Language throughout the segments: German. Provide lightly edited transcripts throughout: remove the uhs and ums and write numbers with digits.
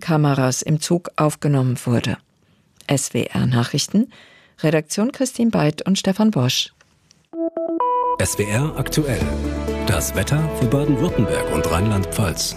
Kameras im Zug aufgenommen wurde. SWR Nachrichten, Redaktion Christine Beit und Stefan Bosch. SWR aktuell. Das Wetter für Baden-Württemberg und Rheinland-Pfalz.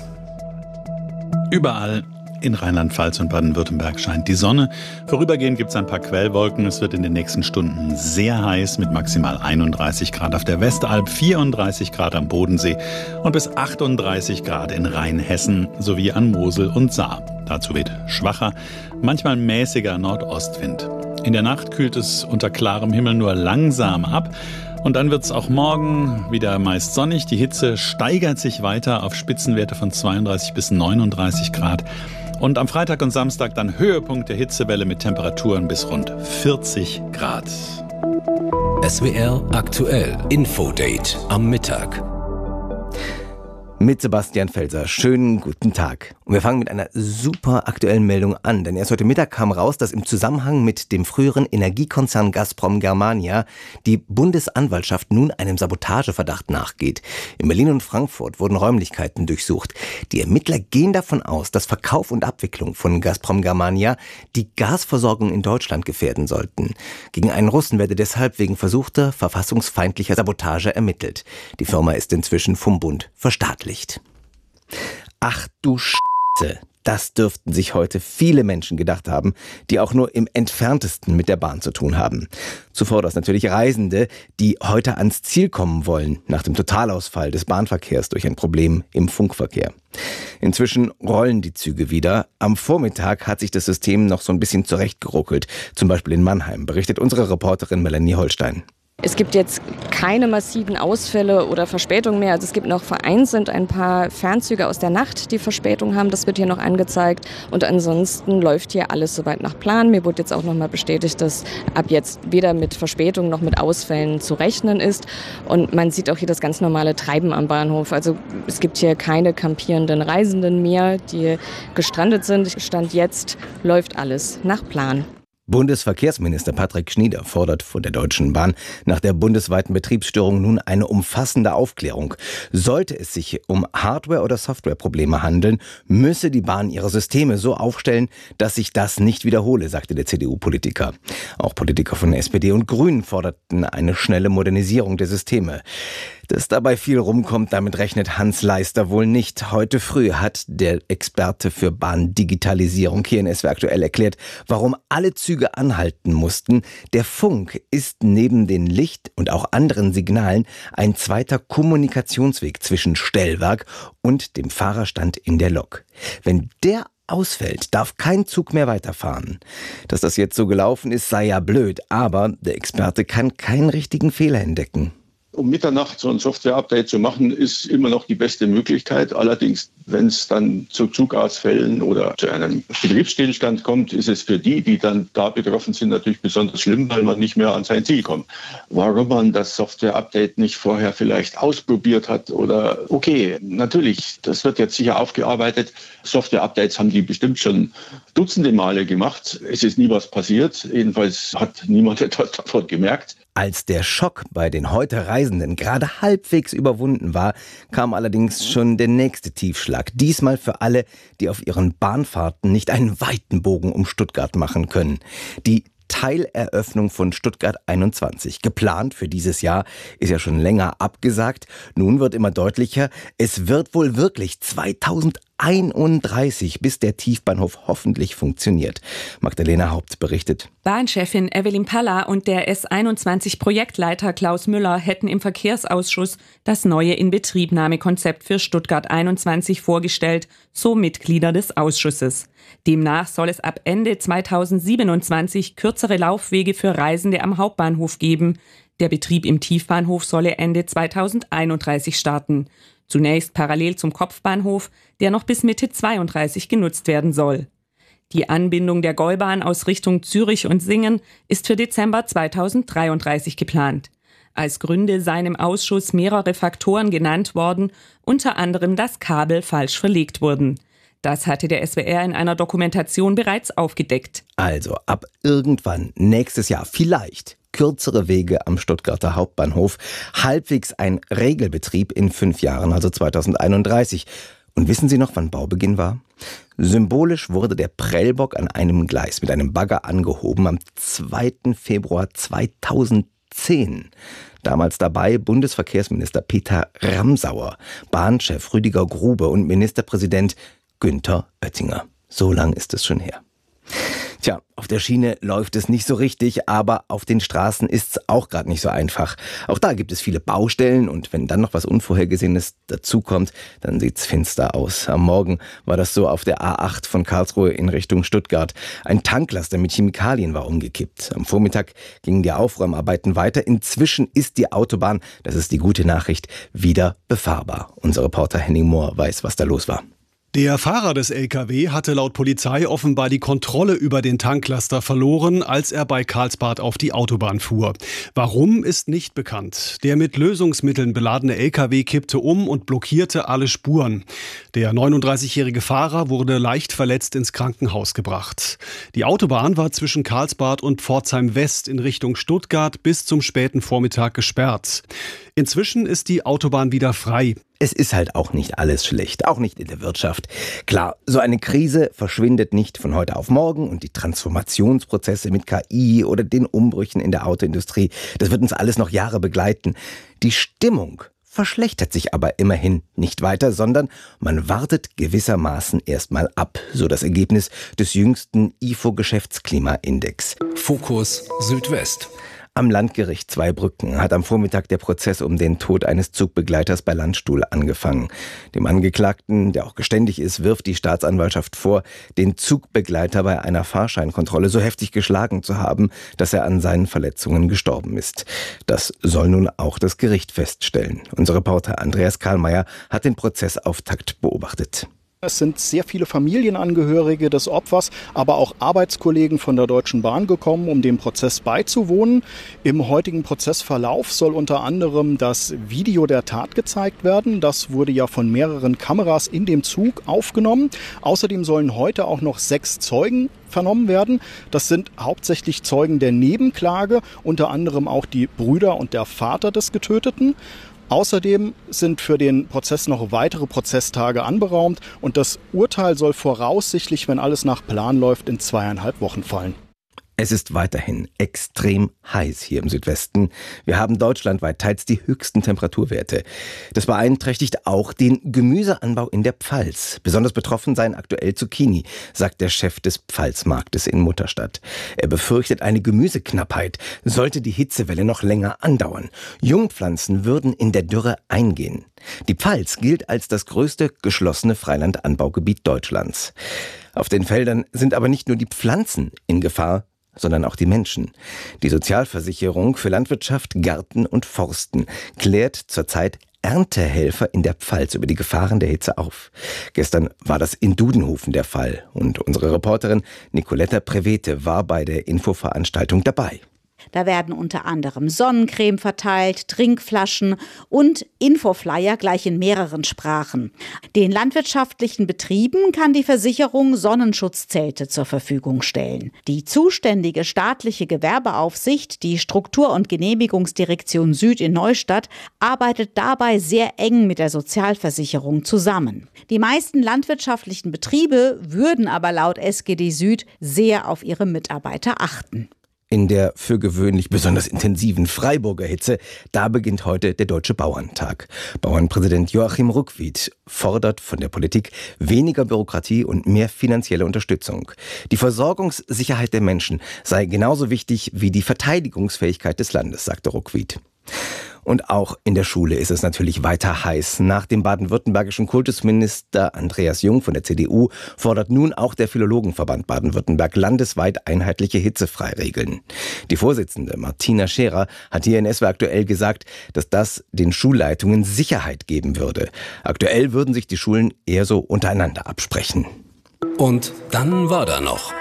Überall in Rheinland-Pfalz und Baden-Württemberg scheint die Sonne. Vorübergehend gibt es ein paar Quellwolken. Es wird in den nächsten Stunden sehr heiß mit maximal 31 Grad auf der Westalb, 34 Grad am Bodensee und bis 38 Grad in Rheinhessen sowie an Mosel und Saar. Dazu weht schwacher, manchmal mäßiger Nordostwind. In der Nacht kühlt es unter klarem Himmel nur langsam ab. Und dann wird es auch morgen wieder meist sonnig. Die Hitze steigert sich weiter auf Spitzenwerte von 32 bis 39 Grad. Und am Freitag und Samstag dann Höhepunkt der Hitzewelle mit Temperaturen bis rund 40 Grad. SWR aktuell. Infodate am Mittag. Mit Sebastian Felser. Schönen guten Tag. Und wir fangen mit einer super aktuellen Meldung an, denn erst heute Mittag kam raus, dass im Zusammenhang mit dem früheren Energiekonzern Gazprom Germania die Bundesanwaltschaft nun einem Sabotageverdacht nachgeht. In Berlin und Frankfurt wurden Räumlichkeiten durchsucht. Die Ermittler gehen davon aus, dass Verkauf und Abwicklung von Gazprom Germania die Gasversorgung in Deutschland gefährden sollten. Gegen einen Russen werde deshalb wegen versuchter verfassungsfeindlicher Sabotage ermittelt. Die Firma ist inzwischen vom Bund verstaatlicht. Ach du Scheiße, das dürften sich heute viele Menschen gedacht haben, die auch nur im Entferntesten mit der Bahn zu tun haben. Zuvor das natürlich Reisende, die heute ans Ziel kommen wollen, nach dem Totalausfall des Bahnverkehrs durch ein Problem im Funkverkehr. Inzwischen rollen die Züge wieder. Am Vormittag hat sich das System noch so ein bisschen zurechtgeruckelt, zum Beispiel in Mannheim, berichtet unsere Reporterin Melanie Holstein. Es gibt jetzt keine massiven Ausfälle oder Verspätungen mehr. Also es gibt noch vereinzelt ein paar Fernzüge aus der Nacht, die Verspätung haben. Das wird hier noch angezeigt. Und ansonsten läuft hier alles soweit nach Plan. Mir wurde jetzt auch nochmal bestätigt, dass ab jetzt weder mit Verspätung noch mit Ausfällen zu rechnen ist. Und man sieht auch hier das ganz normale Treiben am Bahnhof. Also es gibt hier keine kampierenden Reisenden mehr, die gestrandet sind. Stand jetzt läuft alles nach Plan. Bundesverkehrsminister Patrick Schnieder fordert von der Deutschen Bahn nach der bundesweiten Betriebsstörung nun eine umfassende Aufklärung. Sollte es sich um Hardware- oder Softwareprobleme handeln, müsse die Bahn ihre Systeme so aufstellen, dass sich das nicht wiederhole, sagte der CDU-Politiker. Auch Politiker von SPD und Grünen forderten eine schnelle Modernisierung der Systeme. Dass dabei viel rumkommt, damit rechnet Hans Leister wohl nicht. Heute früh hat der Experte für Bahndigitalisierung hier in SWR aktuell erklärt, warum alle Züge anhalten mussten. Der Funk ist neben den Licht- und auch anderen Signalen ein zweiter Kommunikationsweg zwischen Stellwerk und dem Fahrerstand in der Lok. Wenn der ausfällt, darf kein Zug mehr weiterfahren. Dass das jetzt so gelaufen ist, sei ja blöd, aber der Experte kann keinen richtigen Fehler entdecken. Um Mitternacht so ein Software-Update zu machen, ist immer noch die beste Möglichkeit. Allerdings, wenn es dann zu Zugausfällen oder zu einem Betriebsstillstand kommt, ist es für die, die dann da betroffen sind, natürlich besonders schlimm, weil man nicht mehr an sein Ziel kommt. Warum man das Software-Update nicht vorher vielleicht ausprobiert hat oder, okay, natürlich, das wird jetzt sicher aufgearbeitet. Software-Updates haben die bestimmt schon dutzende Male gemacht. Es ist nie was passiert. Jedenfalls hat niemand etwas davon gemerkt. Als der Schock bei den heute Reisenden gerade halbwegs überwunden war, kam allerdings schon der nächste Tiefschlag. Diesmal für alle, die auf ihren Bahnfahrten nicht einen weiten Bogen um Stuttgart machen können. Die Teileröffnung von Stuttgart 21. Geplant für dieses Jahr, ist ja schon länger abgesagt. Nun wird immer deutlicher, es wird wohl wirklich 2031, bis der Tiefbahnhof hoffentlich funktioniert. Magdalena Haupt berichtet. Bahnchefin Evelyn Palla und der S21-Projektleiter Klaus Müller hätten im Verkehrsausschuss das neue Inbetriebnahmekonzept für Stuttgart 21 vorgestellt, so Mitglieder des Ausschusses. Demnach soll es ab Ende 2027 kürzere Laufwege für Reisende am Hauptbahnhof geben. Der Betrieb im Tiefbahnhof solle Ende 2031 starten. Zunächst parallel zum Kopfbahnhof, der noch bis Mitte 32 genutzt werden soll. Die Anbindung der Gäubahn aus Richtung Zürich und Singen ist für Dezember 2033 geplant. Als Gründe seien im Ausschuss mehrere Faktoren genannt worden, unter anderem, dass Kabel falsch verlegt wurden. Das hatte der SWR in einer Dokumentation bereits aufgedeckt. Also ab irgendwann nächstes Jahr vielleicht kürzere Wege am Stuttgarter Hauptbahnhof, halbwegs ein Regelbetrieb in 5 Jahren, also 2031. Und wissen Sie noch, wann Baubeginn war? Symbolisch wurde der Prellbock an einem Gleis mit einem Bagger angehoben am 2. Februar 2010. Damals dabei Bundesverkehrsminister Peter Ramsauer, Bahnchef Rüdiger Grube und Ministerpräsident Günther Oettinger. So lang ist es schon her. Tja, auf der Schiene läuft es nicht so richtig, aber auf den Straßen ist es auch gerade nicht so einfach. Auch da gibt es viele Baustellen und wenn dann noch was Unvorhergesehenes dazukommt, dann sieht's finster aus. Am Morgen war das so auf der A8 von Karlsruhe in Richtung Stuttgart. Ein Tanklaster mit Chemikalien war umgekippt. Am Vormittag gingen die Aufräumarbeiten weiter. Inzwischen ist die Autobahn, das ist die gute Nachricht, wieder befahrbar. Unser Reporter Henning Mohr weiß, was da los war. Der Fahrer des LKW hatte laut Polizei offenbar die Kontrolle über den Tanklaster verloren, als er bei Karlsbad auf die Autobahn fuhr. Warum, ist nicht bekannt. Der mit Lösungsmitteln beladene LKW kippte um und blockierte alle Spuren. Der 39-jährige Fahrer wurde leicht verletzt ins Krankenhaus gebracht. Die Autobahn war zwischen Karlsbad und Pforzheim West in Richtung Stuttgart bis zum späten Vormittag gesperrt. Inzwischen ist die Autobahn wieder frei. Es ist halt auch nicht alles schlecht, auch nicht in der Wirtschaft. Klar, so eine Krise verschwindet nicht von heute auf morgen und die Transformationsprozesse mit KI oder den Umbrüchen in der Autoindustrie, das wird uns alles noch Jahre begleiten. Die Stimmung verschlechtert sich aber immerhin nicht weiter, sondern man wartet gewissermaßen erstmal ab, so das Ergebnis des jüngsten IFO-Geschäftsklimaindex. Fokus Südwest. Am Landgericht Zweibrücken hat am Vormittag der Prozess um den Tod eines Zugbegleiters bei Landstuhl angefangen. Dem Angeklagten, der auch geständig ist, wirft die Staatsanwaltschaft vor, den Zugbegleiter bei einer Fahrscheinkontrolle so heftig geschlagen zu haben, dass er an seinen Verletzungen gestorben ist. Das soll nun auch das Gericht feststellen. Unser Reporter Andreas Karlmeier hat den Prozessauftakt beobachtet. Es sind sehr viele Familienangehörige des Opfers, aber auch Arbeitskollegen von der Deutschen Bahn gekommen, um dem Prozess beizuwohnen. Im heutigen Prozessverlauf soll unter anderem das Video der Tat gezeigt werden. Das wurde ja von mehreren Kameras in dem Zug aufgenommen. Außerdem sollen heute auch noch 6 Zeugen vernommen werden. Das sind hauptsächlich Zeugen der Nebenklage, unter anderem auch die Brüder und der Vater des Getöteten. Außerdem sind für den Prozess noch weitere Prozesstage anberaumt und das Urteil soll voraussichtlich, wenn alles nach Plan läuft, in 2,5 Wochen fallen. Es ist weiterhin extrem heiß hier im Südwesten. Wir haben deutschlandweit teils die höchsten Temperaturwerte. Das beeinträchtigt auch den Gemüseanbau in der Pfalz. Besonders betroffen seien aktuell Zucchini, sagt der Chef des Pfalzmarktes in Mutterstadt. Er befürchtet eine Gemüseknappheit, sollte die Hitzewelle noch länger andauern. Jungpflanzen würden in der Dürre eingehen. Die Pfalz gilt als das größte geschlossene Freilandanbaugebiet Deutschlands. Auf den Feldern sind aber nicht nur die Pflanzen in Gefahr, sondern auch die Menschen. Die Sozialversicherung für Landwirtschaft, Garten und Forsten klärt zurzeit Erntehelfer in der Pfalz über die Gefahren der Hitze auf. Gestern war das in Dudenhofen der Fall und unsere Reporterin Nicoletta Prevete war bei der Infoveranstaltung dabei. Da werden unter anderem Sonnencreme verteilt, Trinkflaschen und Infoflyer gleich in mehreren Sprachen. Den landwirtschaftlichen Betrieben kann die Versicherung Sonnenschutzzelte zur Verfügung stellen. Die zuständige staatliche Gewerbeaufsicht, die Struktur- und Genehmigungsdirektion Süd in Neustadt, arbeitet dabei sehr eng mit der Sozialversicherung zusammen. Die meisten landwirtschaftlichen Betriebe würden aber laut SGD Süd sehr auf ihre Mitarbeiter achten. In der für gewöhnlich besonders intensiven Freiburger Hitze, da beginnt heute der Deutsche Bauerntag. Bauernpräsident Joachim Ruckwied fordert von der Politik weniger Bürokratie und mehr finanzielle Unterstützung. Die Versorgungssicherheit der Menschen sei genauso wichtig wie die Verteidigungsfähigkeit des Landes, sagte Ruckwied. Und auch in der Schule ist es natürlich weiter heiß. Nach dem baden-württembergischen Kultusminister Andreas Jung von der CDU fordert nun auch der Philologenverband Baden-Württemberg landesweit einheitliche Hitzefreiregeln. Die Vorsitzende Martina Scherer hat hier in SWR aktuell gesagt, dass das den Schulleitungen Sicherheit geben würde. Aktuell würden sich die Schulen eher so untereinander absprechen. Und dann war da noch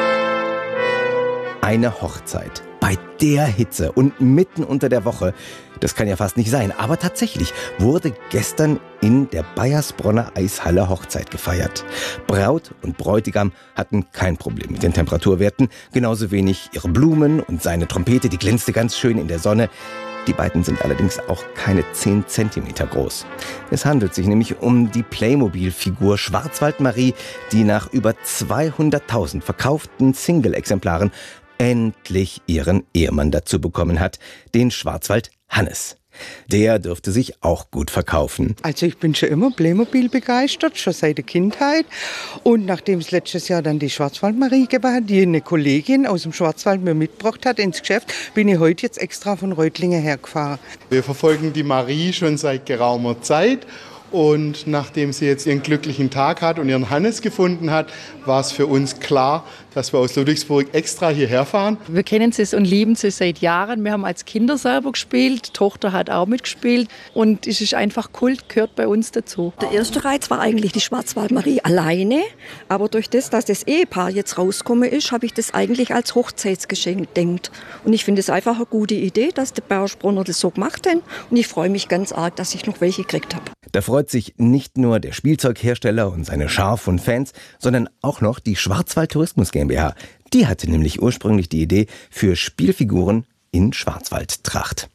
eine Hochzeit. Bei der Hitze und mitten unter der Woche. Das kann ja fast nicht sein, aber tatsächlich wurde gestern in der Bayersbronner Eishalle Hochzeit gefeiert. Braut und Bräutigam hatten kein Problem mit den Temperaturwerten, genauso wenig ihre Blumen und seine Trompete, die glänzte ganz schön in der Sonne. Die beiden sind allerdings auch keine 10 Zentimeter groß. Es handelt sich nämlich um die Playmobil-Figur Schwarzwaldmarie, die nach über 200.000 verkauften Single-Exemplaren endlich ihren Ehemann dazu bekommen hat, den Schwarzwald Hannes. Der dürfte sich auch gut verkaufen. Also ich bin schon immer Playmobil begeistert, schon seit der Kindheit. Und nachdem es letztes Jahr dann die Schwarzwaldmarie gegeben hat, die eine Kollegin aus dem Schwarzwald mir mitgebracht hat ins Geschäft, bin ich heute jetzt extra von Reutlingen hergefahren. Wir verfolgen die Marie schon seit geraumer Zeit. Und nachdem sie jetzt ihren glücklichen Tag hat und ihren Hannes gefunden hat, war es für uns klar, dass wir aus Ludwigsburg extra hierher fahren. Wir kennen sie und lieben sie seit Jahren. Wir haben als Kinder selber gespielt, die Tochter hat auch mitgespielt und es ist einfach Kult, gehört bei uns dazu. Der erste Reiz war eigentlich die Schwarzwaldmarie alleine, aber durch das, dass das Ehepaar jetzt rausgekommen ist, habe ich das eigentlich als Hochzeitsgeschenk gedacht. Und ich finde es einfach eine gute Idee, dass die Bayersbronner das so gemacht haben und ich freue mich ganz arg, dass ich noch welche gekriegt habe. Da freut sich nicht nur der Spielzeughersteller und seine Schar von Fans, sondern auch noch die Schwarzwald Tourismus GmbH. Die hatte nämlich ursprünglich die Idee für Spielfiguren in Schwarzwaldtracht.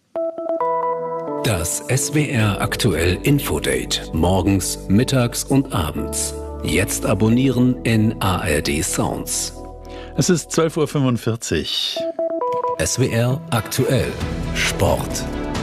Das SWR aktuell Infodate. Morgens, mittags und abends. Jetzt abonnieren in ARD Sounds. Es ist 12:45 Uhr. SWR aktuell Sport.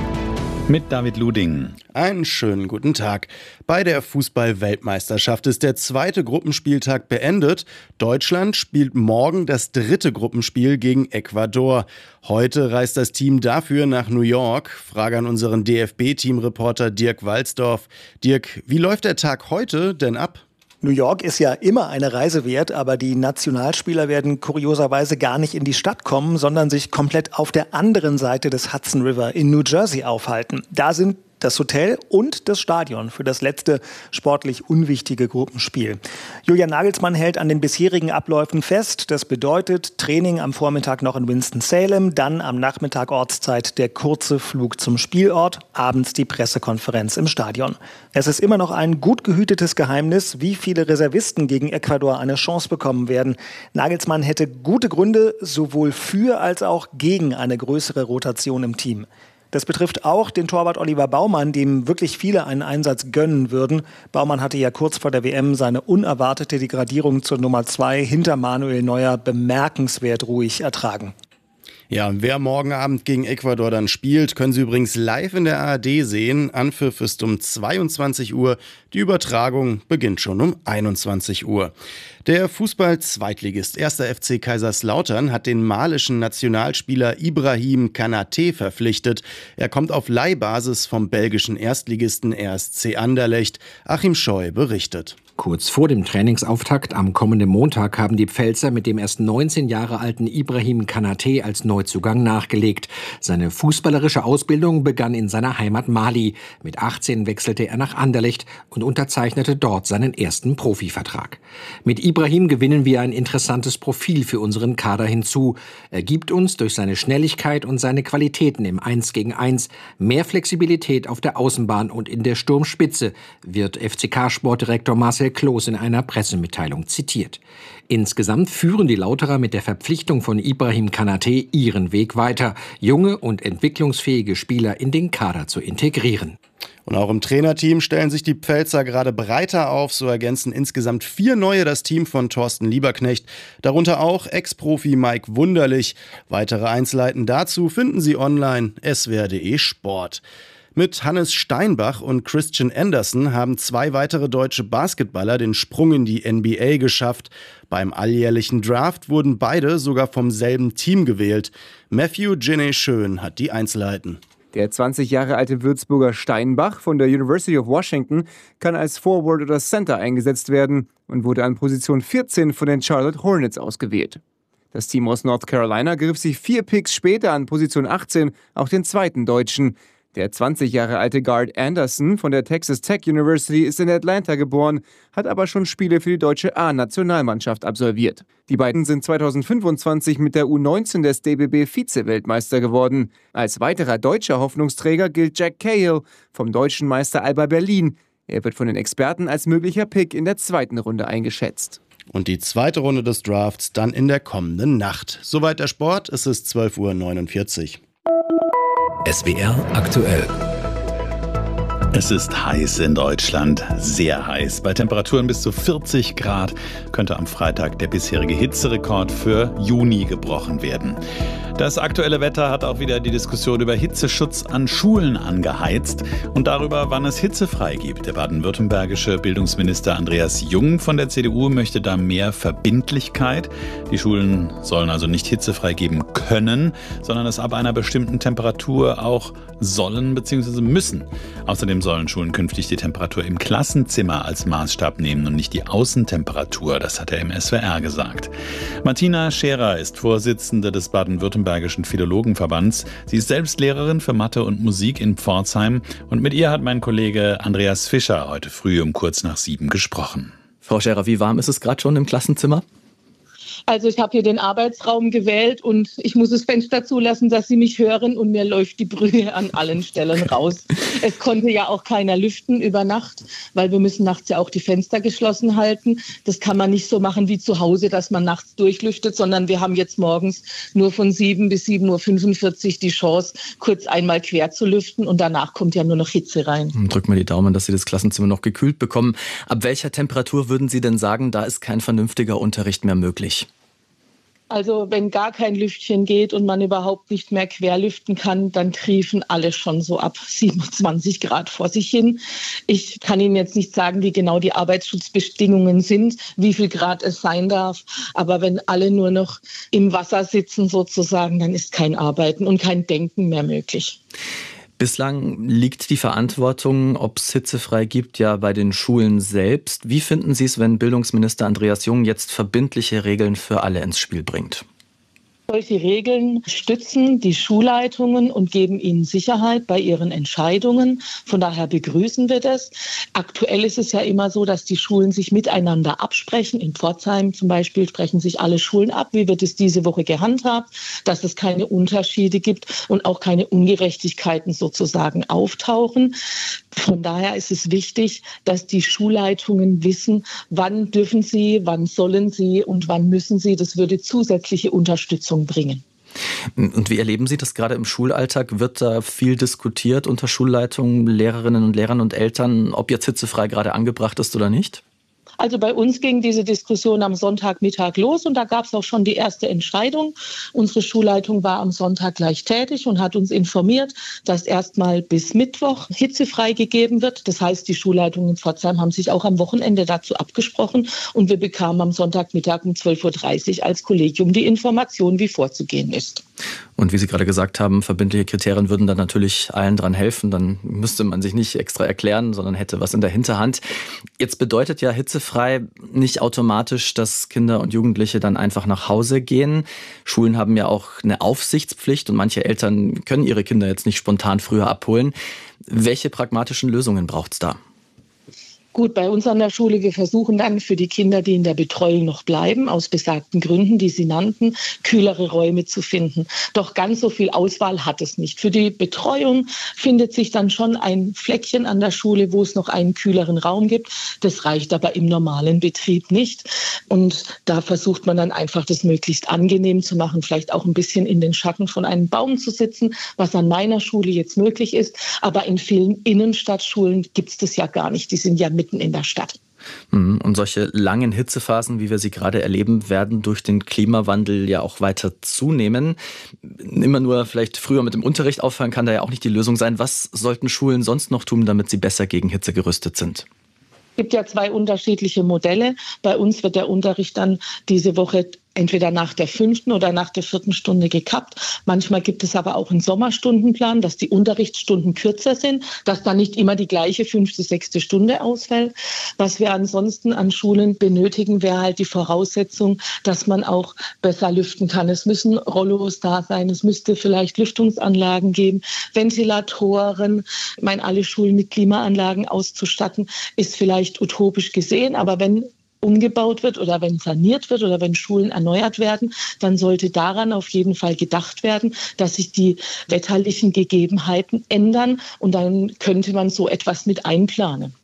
Mit David Luding. Einen schönen guten Tag. Bei der Fußball-Weltmeisterschaft ist der zweite Gruppenspieltag beendet. Deutschland spielt morgen das dritte Gruppenspiel gegen Ecuador. Heute reist das Team dafür nach New York. Frage an unseren DFB-Teamreporter Dirk Walsdorf. Dirk, wie läuft der Tag heute denn ab? New York ist ja immer eine Reise wert, aber die Nationalspieler werden kurioserweise gar nicht in die Stadt kommen, sondern sich komplett auf der anderen Seite des Hudson River in New Jersey aufhalten. Da sind das Hotel und das Stadion für das letzte sportlich unwichtige Gruppenspiel. Julian Nagelsmann hält an den bisherigen Abläufen fest. Das bedeutet Training am Vormittag noch in Winston-Salem, dann am Nachmittag Ortszeit der kurze Flug zum Spielort, abends die Pressekonferenz im Stadion. Es ist immer noch ein gut gehütetes Geheimnis, wie viele Reservisten gegen Ecuador eine Chance bekommen werden. Nagelsmann hätte gute Gründe, sowohl für als auch gegen eine größere Rotation im Team. Das betrifft auch den Torwart Oliver Baumann, dem wirklich viele einen Einsatz gönnen würden. Baumann hatte ja kurz vor der WM seine unerwartete Degradierung zur Nummer 2 hinter Manuel Neuer bemerkenswert ruhig ertragen. Ja, wer morgen Abend gegen Ecuador dann spielt, können Sie übrigens live in der ARD sehen. Anpfiff ist um 22 Uhr. Die Übertragung beginnt schon um 21 Uhr. Der Fußball-Zweitligist 1. FC Kaiserslautern hat den malischen Nationalspieler Ibrahim Kanaté verpflichtet. Er kommt auf Leihbasis vom belgischen Erstligisten RSC Anderlecht. Achim Scheu berichtet. Kurz vor dem Trainingsauftakt am kommenden Montag haben die Pfälzer mit dem erst 19 Jahre alten Ibrahim Kanaté als Neuzugang nachgelegt. Seine fußballerische Ausbildung begann in seiner Heimat Mali. Mit 18 wechselte er nach Anderlecht und unterzeichnete dort seinen ersten Profivertrag. Mit Ibrahim gewinnen wir ein interessantes Profil für unseren Kader hinzu. Er gibt uns durch seine Schnelligkeit und seine Qualitäten im 1-gegen-1 mehr Flexibilität auf der Außenbahn und in der Sturmspitze, wird FCK-Sportdirektor Marcel Kloß in einer Pressemitteilung zitiert. Insgesamt führen die Lauterer mit der Verpflichtung von Ibrahim Kanaté ihren Weg weiter, junge und entwicklungsfähige Spieler in den Kader zu integrieren. Und auch im Trainerteam stellen sich die Pfälzer gerade breiter auf. So ergänzen insgesamt 4 neue das Team von Thorsten Lieberknecht. Darunter auch Ex-Profi Mike Wunderlich. Weitere Einzelheiten dazu finden Sie online swr.de Sport. Mit Hannes Steinbach und Christian Anderson haben 2 weitere deutsche Basketballer den Sprung in die NBA geschafft. Beim alljährlichen Draft wurden beide sogar vom selben Team gewählt. Matthew Ginny Schön hat die Einzelheiten. Der 20 Jahre alte Würzburger Steinbach von der University of Washington kann als Forward oder Center eingesetzt werden und wurde an Position 14 von den Charlotte Hornets ausgewählt. Das Team aus North Carolina griff sich 4 Picks später an Position 18 auch den zweiten Deutschen. Der 20 Jahre alte Guard Anderson von der Texas Tech University ist in Atlanta geboren, hat aber schon Spiele für die deutsche A-Nationalmannschaft absolviert. Die beiden sind 2025 mit der U19 des DBB Vize-Weltmeister geworden. Als weiterer deutscher Hoffnungsträger gilt Jack Cahill vom deutschen Meister Alba Berlin. Er wird von den Experten als möglicher Pick in der zweiten Runde eingeschätzt. Und die zweite Runde des Drafts dann in der kommenden Nacht. Soweit der Sport, es ist 12:49 Uhr. SWR aktuell. Es ist heiß in Deutschland, sehr heiß. Bei Temperaturen bis zu 40 Grad könnte am Freitag der bisherige Hitzerekord für Juni gebrochen werden. Das aktuelle Wetter hat auch wieder die Diskussion über Hitzeschutz an Schulen angeheizt und darüber, wann es hitzefrei gibt. Der baden-württembergische Bildungsminister Andreas Jung von der CDU möchte da mehr Verbindlichkeit. Die Schulen sollen also nicht hitzefrei geben können, sondern es ab einer bestimmten Temperatur auch sollen bzw. müssen. Außerdem sollen Schulen künftig die Temperatur im Klassenzimmer als Maßstab nehmen und nicht die Außentemperatur. Das hat er im SWR gesagt. Martina Scherer ist Vorsitzende des baden-württembergischen Philologenverbands. Sie ist selbst Lehrerin für Mathe und Musik in Pforzheim. Und mit ihr hat mein Kollege Andreas Fischer heute früh um kurz nach 7 gesprochen. Frau Scherer, wie warm ist es gerade schon im Klassenzimmer? Also ich habe hier den Arbeitsraum gewählt und ich muss das Fenster zulassen, dass Sie mich hören und mir läuft die Brühe an allen Stellen raus. Es konnte ja auch keiner lüften über Nacht, weil wir müssen nachts ja auch die Fenster geschlossen halten. Das kann man nicht so machen wie zu Hause, dass man nachts durchlüftet, sondern wir haben jetzt morgens nur von 7 bis 7:45 Uhr die Chance, kurz einmal quer zu lüften und danach kommt ja nur noch Hitze rein. Drücken wir die Daumen, dass Sie das Klassenzimmer noch gekühlt bekommen. Ab welcher Temperatur würden Sie denn sagen, da ist kein vernünftiger Unterricht mehr möglich? Also wenn gar kein Lüftchen geht und man überhaupt nicht mehr querlüften kann, dann triefen alle schon so ab 27 Grad vor sich hin. Ich kann Ihnen jetzt nicht sagen, wie genau die Arbeitsschutzbedingungen sind, wie viel Grad es sein darf. Aber wenn alle nur noch im Wasser sitzen sozusagen, dann ist kein Arbeiten und kein Denken mehr möglich. Bislang liegt die Verantwortung, ob es hitzefrei gibt, ja bei den Schulen selbst. Wie finden Sie es, wenn Bildungsminister Andreas Jung jetzt verbindliche Regeln für alle ins Spiel bringt? Solche Regeln stützen die Schulleitungen und geben ihnen Sicherheit bei ihren Entscheidungen. Von daher begrüßen wir das. Aktuell ist es ja immer so, dass die Schulen sich miteinander absprechen. In Pforzheim zum Beispiel sprechen sich alle Schulen ab. Wie wird es diese Woche gehandhabt? Dass es keine Unterschiede gibt und auch keine Ungerechtigkeiten sozusagen auftauchen. Von daher ist es wichtig, dass die Schulleitungen wissen, wann dürfen sie, wann sollen sie und wann müssen sie. Das würde zusätzliche Unterstützung bringen. Und wie erleben Sie das gerade im Schulalltag? Wird da viel diskutiert unter Schulleitungen, Lehrerinnen und Lehrern und Eltern, ob jetzt hitzefrei gerade angebracht ist oder nicht? Also bei uns ging diese Diskussion am Sonntagmittag los und da gab es auch schon die erste Entscheidung. Unsere Schulleitung war am Sonntag gleich tätig und hat uns informiert, dass erstmal bis Mittwoch hitzefrei gegeben wird. Das heißt, die Schulleitungen in Pforzheim haben sich auch am Wochenende dazu abgesprochen und wir bekamen am Sonntagmittag um 12:30 Uhr als Kollegium die Information, wie vorzugehen ist. Und wie Sie gerade gesagt haben, verbindliche Kriterien würden dann natürlich allen dran helfen. Dann müsste man sich nicht extra erklären, sondern hätte was in der Hinterhand. Jetzt bedeutet ja hitzefrei nicht automatisch, dass Kinder und Jugendliche dann einfach nach Hause gehen. Schulen haben ja auch eine Aufsichtspflicht und manche Eltern können ihre Kinder jetzt nicht spontan früher abholen. Welche pragmatischen Lösungen braucht es da? Gut, bei uns an der Schule, wir versuchen dann für die Kinder, die in der Betreuung noch bleiben, aus besagten Gründen, die Sie nannten, kühlere Räume zu finden. Doch ganz so viel Auswahl hat es nicht. Für die Betreuung findet sich dann schon ein Fleckchen an der Schule, wo es noch einen kühleren Raum gibt. Das reicht aber im normalen Betrieb nicht. Und da versucht man dann einfach, das möglichst angenehm zu machen, vielleicht auch ein bisschen in den Schatten von einem Baum zu sitzen, was an meiner Schule jetzt möglich ist. Aber in vielen Innenstadtschulen gibt es das ja gar nicht. Die sind ja mitten in der Stadt. Und solche langen Hitzephasen, wie wir sie gerade erleben, werden durch den Klimawandel ja auch weiter zunehmen. Immer nur vielleicht früher mit dem Unterricht aufhören kann da ja auch nicht die Lösung sein. Was sollten Schulen sonst noch tun, damit sie besser gegen Hitze gerüstet sind? Es gibt ja 2 unterschiedliche Modelle. Bei uns wird der Unterricht dann diese Woche entweder nach der 5. oder nach der 4. Stunde gekappt. Manchmal gibt es aber auch einen Sommerstundenplan, dass die Unterrichtsstunden kürzer sind, dass dann nicht immer die gleiche 5., 6. Stunde ausfällt. Was wir ansonsten an Schulen benötigen, wäre halt die Voraussetzung, dass man auch besser lüften kann. Es müssen Rollos da sein, es müsste vielleicht Lüftungsanlagen geben, Ventilatoren. Ich meine, alle Schulen mit Klimaanlagen auszustatten, ist vielleicht utopisch gesehen, aber wenn umgebaut wird oder wenn saniert wird oder wenn Schulen erneuert werden, dann sollte daran auf jeden Fall gedacht werden, dass sich die wetterlichen Gegebenheiten ändern und dann könnte man so etwas mit einplanen.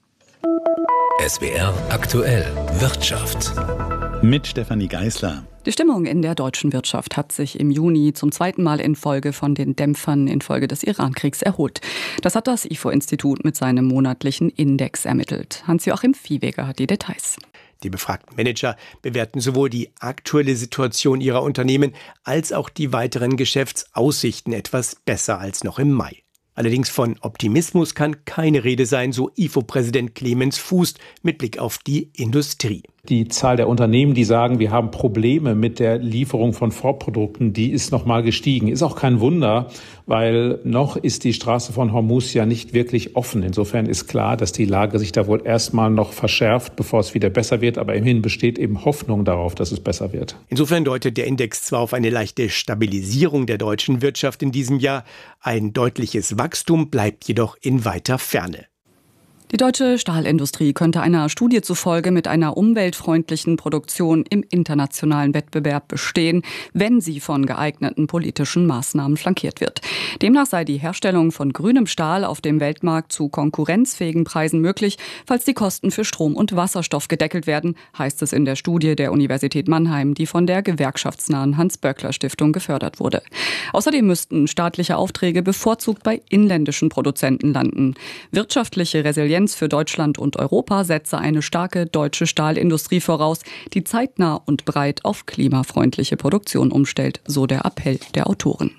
SWR aktuell Wirtschaft. Mit Stefanie Geisler. Die Stimmung in der deutschen Wirtschaft hat sich im Juni zum 2. Mal in Folge von den Dämpfern infolge des Iran-Kriegs erholt. Das hat das IFO-Institut mit seinem monatlichen Index ermittelt. Hans-Joachim Viehweger hat die Details. Die befragten Manager bewerten sowohl die aktuelle Situation ihrer Unternehmen als auch die weiteren Geschäftsaussichten etwas besser als noch im Mai. Allerdings von Optimismus kann keine Rede sein, so IFO-Präsident Clemens Fuß mit Blick auf die Industrie. Die Zahl der Unternehmen, die sagen, wir haben Probleme mit der Lieferung von Vorprodukten, die ist nochmal gestiegen. Ist auch kein Wunder, weil noch ist die Straße von Hormuz ja nicht wirklich offen. Insofern ist klar, dass die Lage sich da wohl erstmal noch verschärft, bevor es wieder besser wird. Aber immerhin besteht eben Hoffnung darauf, dass es besser wird. Insofern deutet der Index zwar auf eine leichte Stabilisierung der deutschen Wirtschaft in diesem Jahr, ein deutliches Wachstum bleibt jedoch in weiter Ferne. Die deutsche Stahlindustrie könnte einer Studie zufolge mit einer umweltfreundlichen Produktion im internationalen Wettbewerb bestehen, wenn sie von geeigneten politischen Maßnahmen flankiert wird. Demnach sei die Herstellung von grünem Stahl auf dem Weltmarkt zu konkurrenzfähigen Preisen möglich, falls die Kosten für Strom und Wasserstoff gedeckelt werden, heißt es in der Studie der Universität Mannheim, die von der gewerkschaftsnahen Hans-Böckler-Stiftung gefördert wurde. Außerdem müssten staatliche Aufträge bevorzugt bei inländischen Produzenten landen. Wirtschaftliche Resilienz für Deutschland und Europa setze eine starke deutsche Stahlindustrie voraus, die zeitnah und breit auf klimafreundliche Produktion umstellt, so der Appell der Autoren.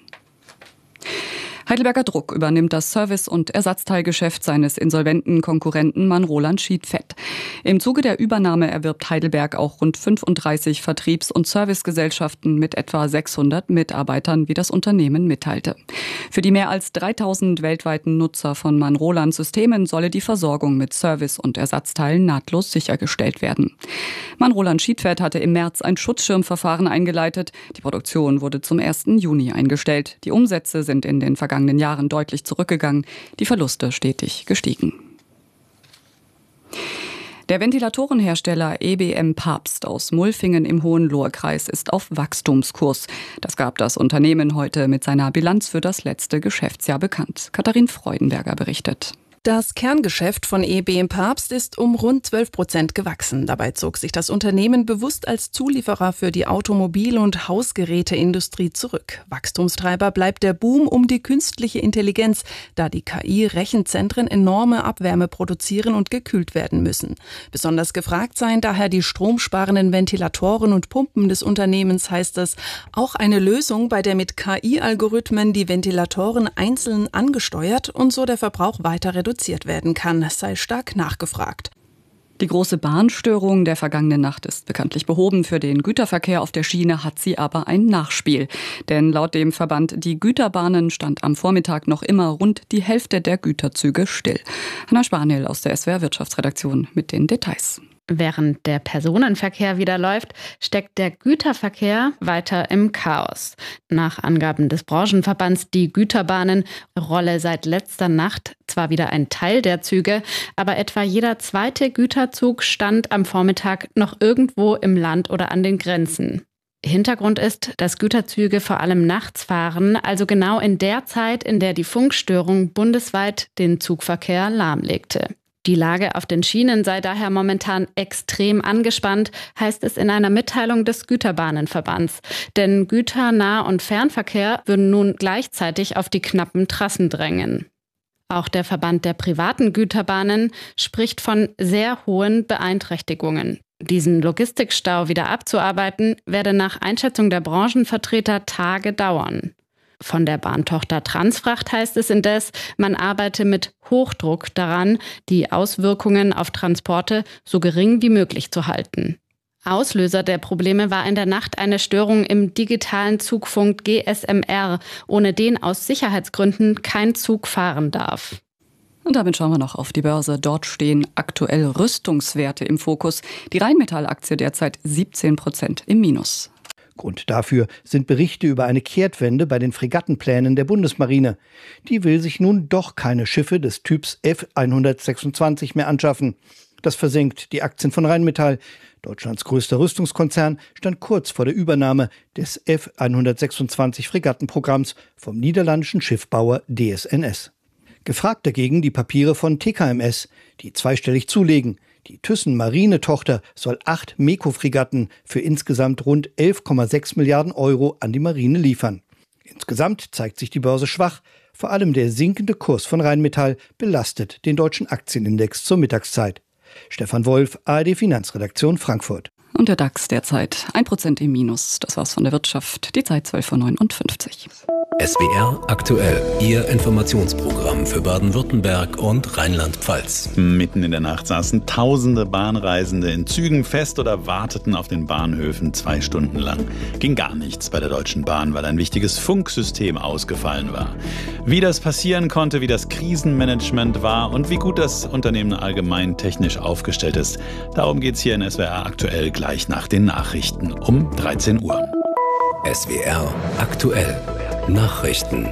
Heidelberger Druck übernimmt das Service- und Ersatzteilgeschäft seines insolventen Konkurrenten Manroland Sheetfed. Im Zuge der Übernahme erwirbt Heidelberg auch rund 35 Vertriebs- und Servicegesellschaften mit etwa 600 Mitarbeitern, wie das Unternehmen mitteilte. Für die mehr als 3000 weltweiten Nutzer von Manroland Systemen solle die Versorgung mit Service- und Ersatzteilen nahtlos sichergestellt werden. Manroland Sheetfed hatte im März ein Schutzschirmverfahren eingeleitet. Die Produktion wurde zum 1. Juni eingestellt. Die Umsätze sind in den vergangenen Jahren deutlich zurückgegangen, die Verluste stetig gestiegen. Der Ventilatorenhersteller EBM Papst aus Mulfingen im Hohenlohe-Kreis ist auf Wachstumskurs. Das gab das Unternehmen heute mit seiner Bilanz für das letzte Geschäftsjahr bekannt. Katharin Freudenberger berichtet. Das Kerngeschäft von EBM Papst ist um rund 12% gewachsen. Dabei zog sich das Unternehmen bewusst als Zulieferer für die Automobil- und Hausgeräteindustrie zurück. Wachstumstreiber bleibt der Boom um die künstliche Intelligenz, da die KI-Rechenzentren enorme Abwärme produzieren und gekühlt werden müssen. Besonders gefragt seien daher die stromsparenden Ventilatoren und Pumpen des Unternehmens, heißt es. Auch eine Lösung, bei der mit KI-Algorithmen die Ventilatoren einzeln angesteuert und so der Verbrauch weiter reduziert werden kann, sei stark nachgefragt. Die große Bahnstörung der vergangenen Nacht ist bekanntlich behoben. Für den Güterverkehr auf der Schiene hat sie aber ein Nachspiel. Denn laut dem Verband Die Güterbahnen stand am Vormittag noch immer rund die Hälfte der Güterzüge still. Hanna Spanel aus der SWR Wirtschaftsredaktion mit den Details. Während der Personenverkehr wieder läuft, steckt der Güterverkehr weiter im Chaos. Nach Angaben des Branchenverbands Die Güterbahnen rolle seit letzter Nacht zwar wieder ein Teil der Züge, aber etwa jeder zweite Güterzug stand am Vormittag noch irgendwo im Land oder an den Grenzen. Hintergrund ist, dass Güterzüge vor allem nachts fahren, also genau in der Zeit, in der die Funkstörung bundesweit den Zugverkehr lahmlegte. Die Lage auf den Schienen sei daher momentan extrem angespannt, heißt es in einer Mitteilung des Güterbahnenverbands. Denn Güter-, Nah- und Fernverkehr würden nun gleichzeitig auf die knappen Trassen drängen. Auch der Verband der privaten Güterbahnen spricht von sehr hohen Beeinträchtigungen. Diesen Logistikstau wieder abzuarbeiten, werde nach Einschätzung der Branchenvertreter Tage dauern. Von der Bahntochter Transfracht heißt es indes, man arbeite mit Hochdruck daran, die Auswirkungen auf Transporte so gering wie möglich zu halten. Auslöser der Probleme war in der Nacht eine Störung im digitalen Zugfunk GSMR, ohne den aus Sicherheitsgründen kein Zug fahren darf. Und damit schauen wir noch auf die Börse. Dort stehen aktuell Rüstungswerte im Fokus. Die Rheinmetall-Aktie derzeit 17% im Minus. Grund dafür sind Berichte über eine Kehrtwende bei den Fregattenplänen der Bundesmarine. Die will sich nun doch keine Schiffe des Typs F-126 mehr anschaffen. Das versenkt die Aktien von Rheinmetall. Deutschlands größter Rüstungskonzern stand kurz vor der Übernahme des F-126 Fregattenprogramms vom niederländischen Schiffbauer DSNS. Gefragt dagegen die Papiere von TKMS, die zweistellig zulegen. Die Thyssen-Marine-Tochter soll 8 MEKO-Fregatten für insgesamt rund 11,6 Milliarden Euro an die Marine liefern. Insgesamt zeigt sich die Börse schwach. Vor allem der sinkende Kurs von Rheinmetall belastet den deutschen Aktienindex zur Mittagszeit. Stefan Wolf, ARD Finanzredaktion Frankfurt. Und der DAX derzeit 1% im Minus. Das war's von der Wirtschaft. Die Zeit 12:59 Uhr. SWR aktuell, Ihr Informationsprogramm für Baden-Württemberg und Rheinland-Pfalz. Mitten in der Nacht saßen tausende Bahnreisende in Zügen fest oder warteten auf den Bahnhöfen 2 Stunden lang. Ging gar nichts bei der Deutschen Bahn, weil ein wichtiges Funksystem ausgefallen war. Wie das passieren konnte, wie das Krisenmanagement war und wie gut das Unternehmen allgemein technisch aufgestellt ist, darum geht's hier in SWR aktuell gleich nach den Nachrichten um 13 Uhr. SWR aktuell. Nachrichten.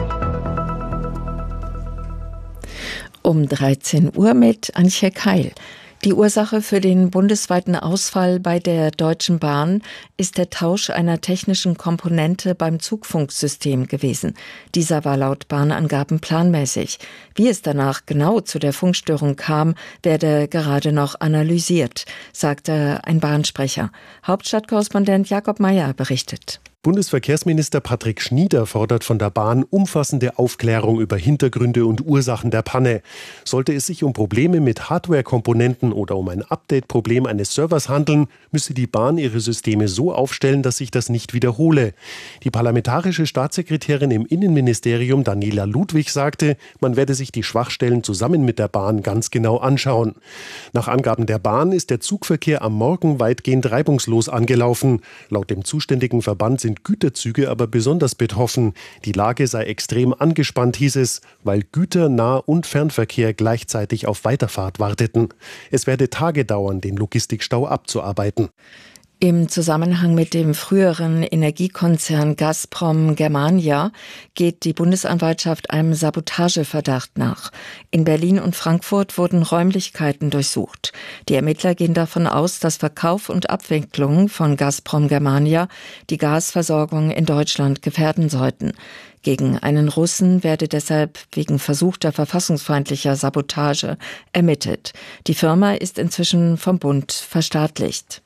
Um 13 Uhr mit Antje Keil. Die Ursache für den bundesweiten Ausfall bei der Deutschen Bahn ist der Tausch einer technischen Komponente beim Zugfunksystem gewesen. Dieser war laut Bahnangaben planmäßig. Wie es danach genau zu der Funkstörung kam, werde gerade noch analysiert, sagte ein Bahnsprecher. Hauptstadtkorrespondent Jakob Meyer berichtet. Bundesverkehrsminister Patrick Schnieder fordert von der Bahn umfassende Aufklärung über Hintergründe und Ursachen der Panne. Sollte es sich um Probleme mit Hardware-Komponenten oder um ein Update-Problem eines Servers handeln, müsse die Bahn ihre Systeme so aufstellen, dass sich das nicht wiederhole. Die parlamentarische Staatssekretärin im Innenministerium Daniela Ludwig sagte, man werde sich die Schwachstellen zusammen mit der Bahn ganz genau anschauen. Nach Angaben der Bahn ist der Zugverkehr am Morgen weitgehend reibungslos angelaufen. Laut dem zuständigen Verband sind Güterzüge aber besonders betroffen. Die Lage sei extrem angespannt, hieß es, weil Güter-, Nah- und Fernverkehr gleichzeitig auf Weiterfahrt warteten. Es werde Tage dauern, den Logistikstau abzuarbeiten. Im Zusammenhang mit dem früheren Energiekonzern Gazprom Germania geht die Bundesanwaltschaft einem Sabotageverdacht nach. In Berlin und Frankfurt wurden Räumlichkeiten durchsucht. Die Ermittler gehen davon aus, dass Verkauf und Abwicklung von Gazprom Germania die Gasversorgung in Deutschland gefährden sollten. Gegen einen Russen werde deshalb wegen versuchter verfassungsfeindlicher Sabotage ermittelt. Die Firma ist inzwischen vom Bund verstaatlicht.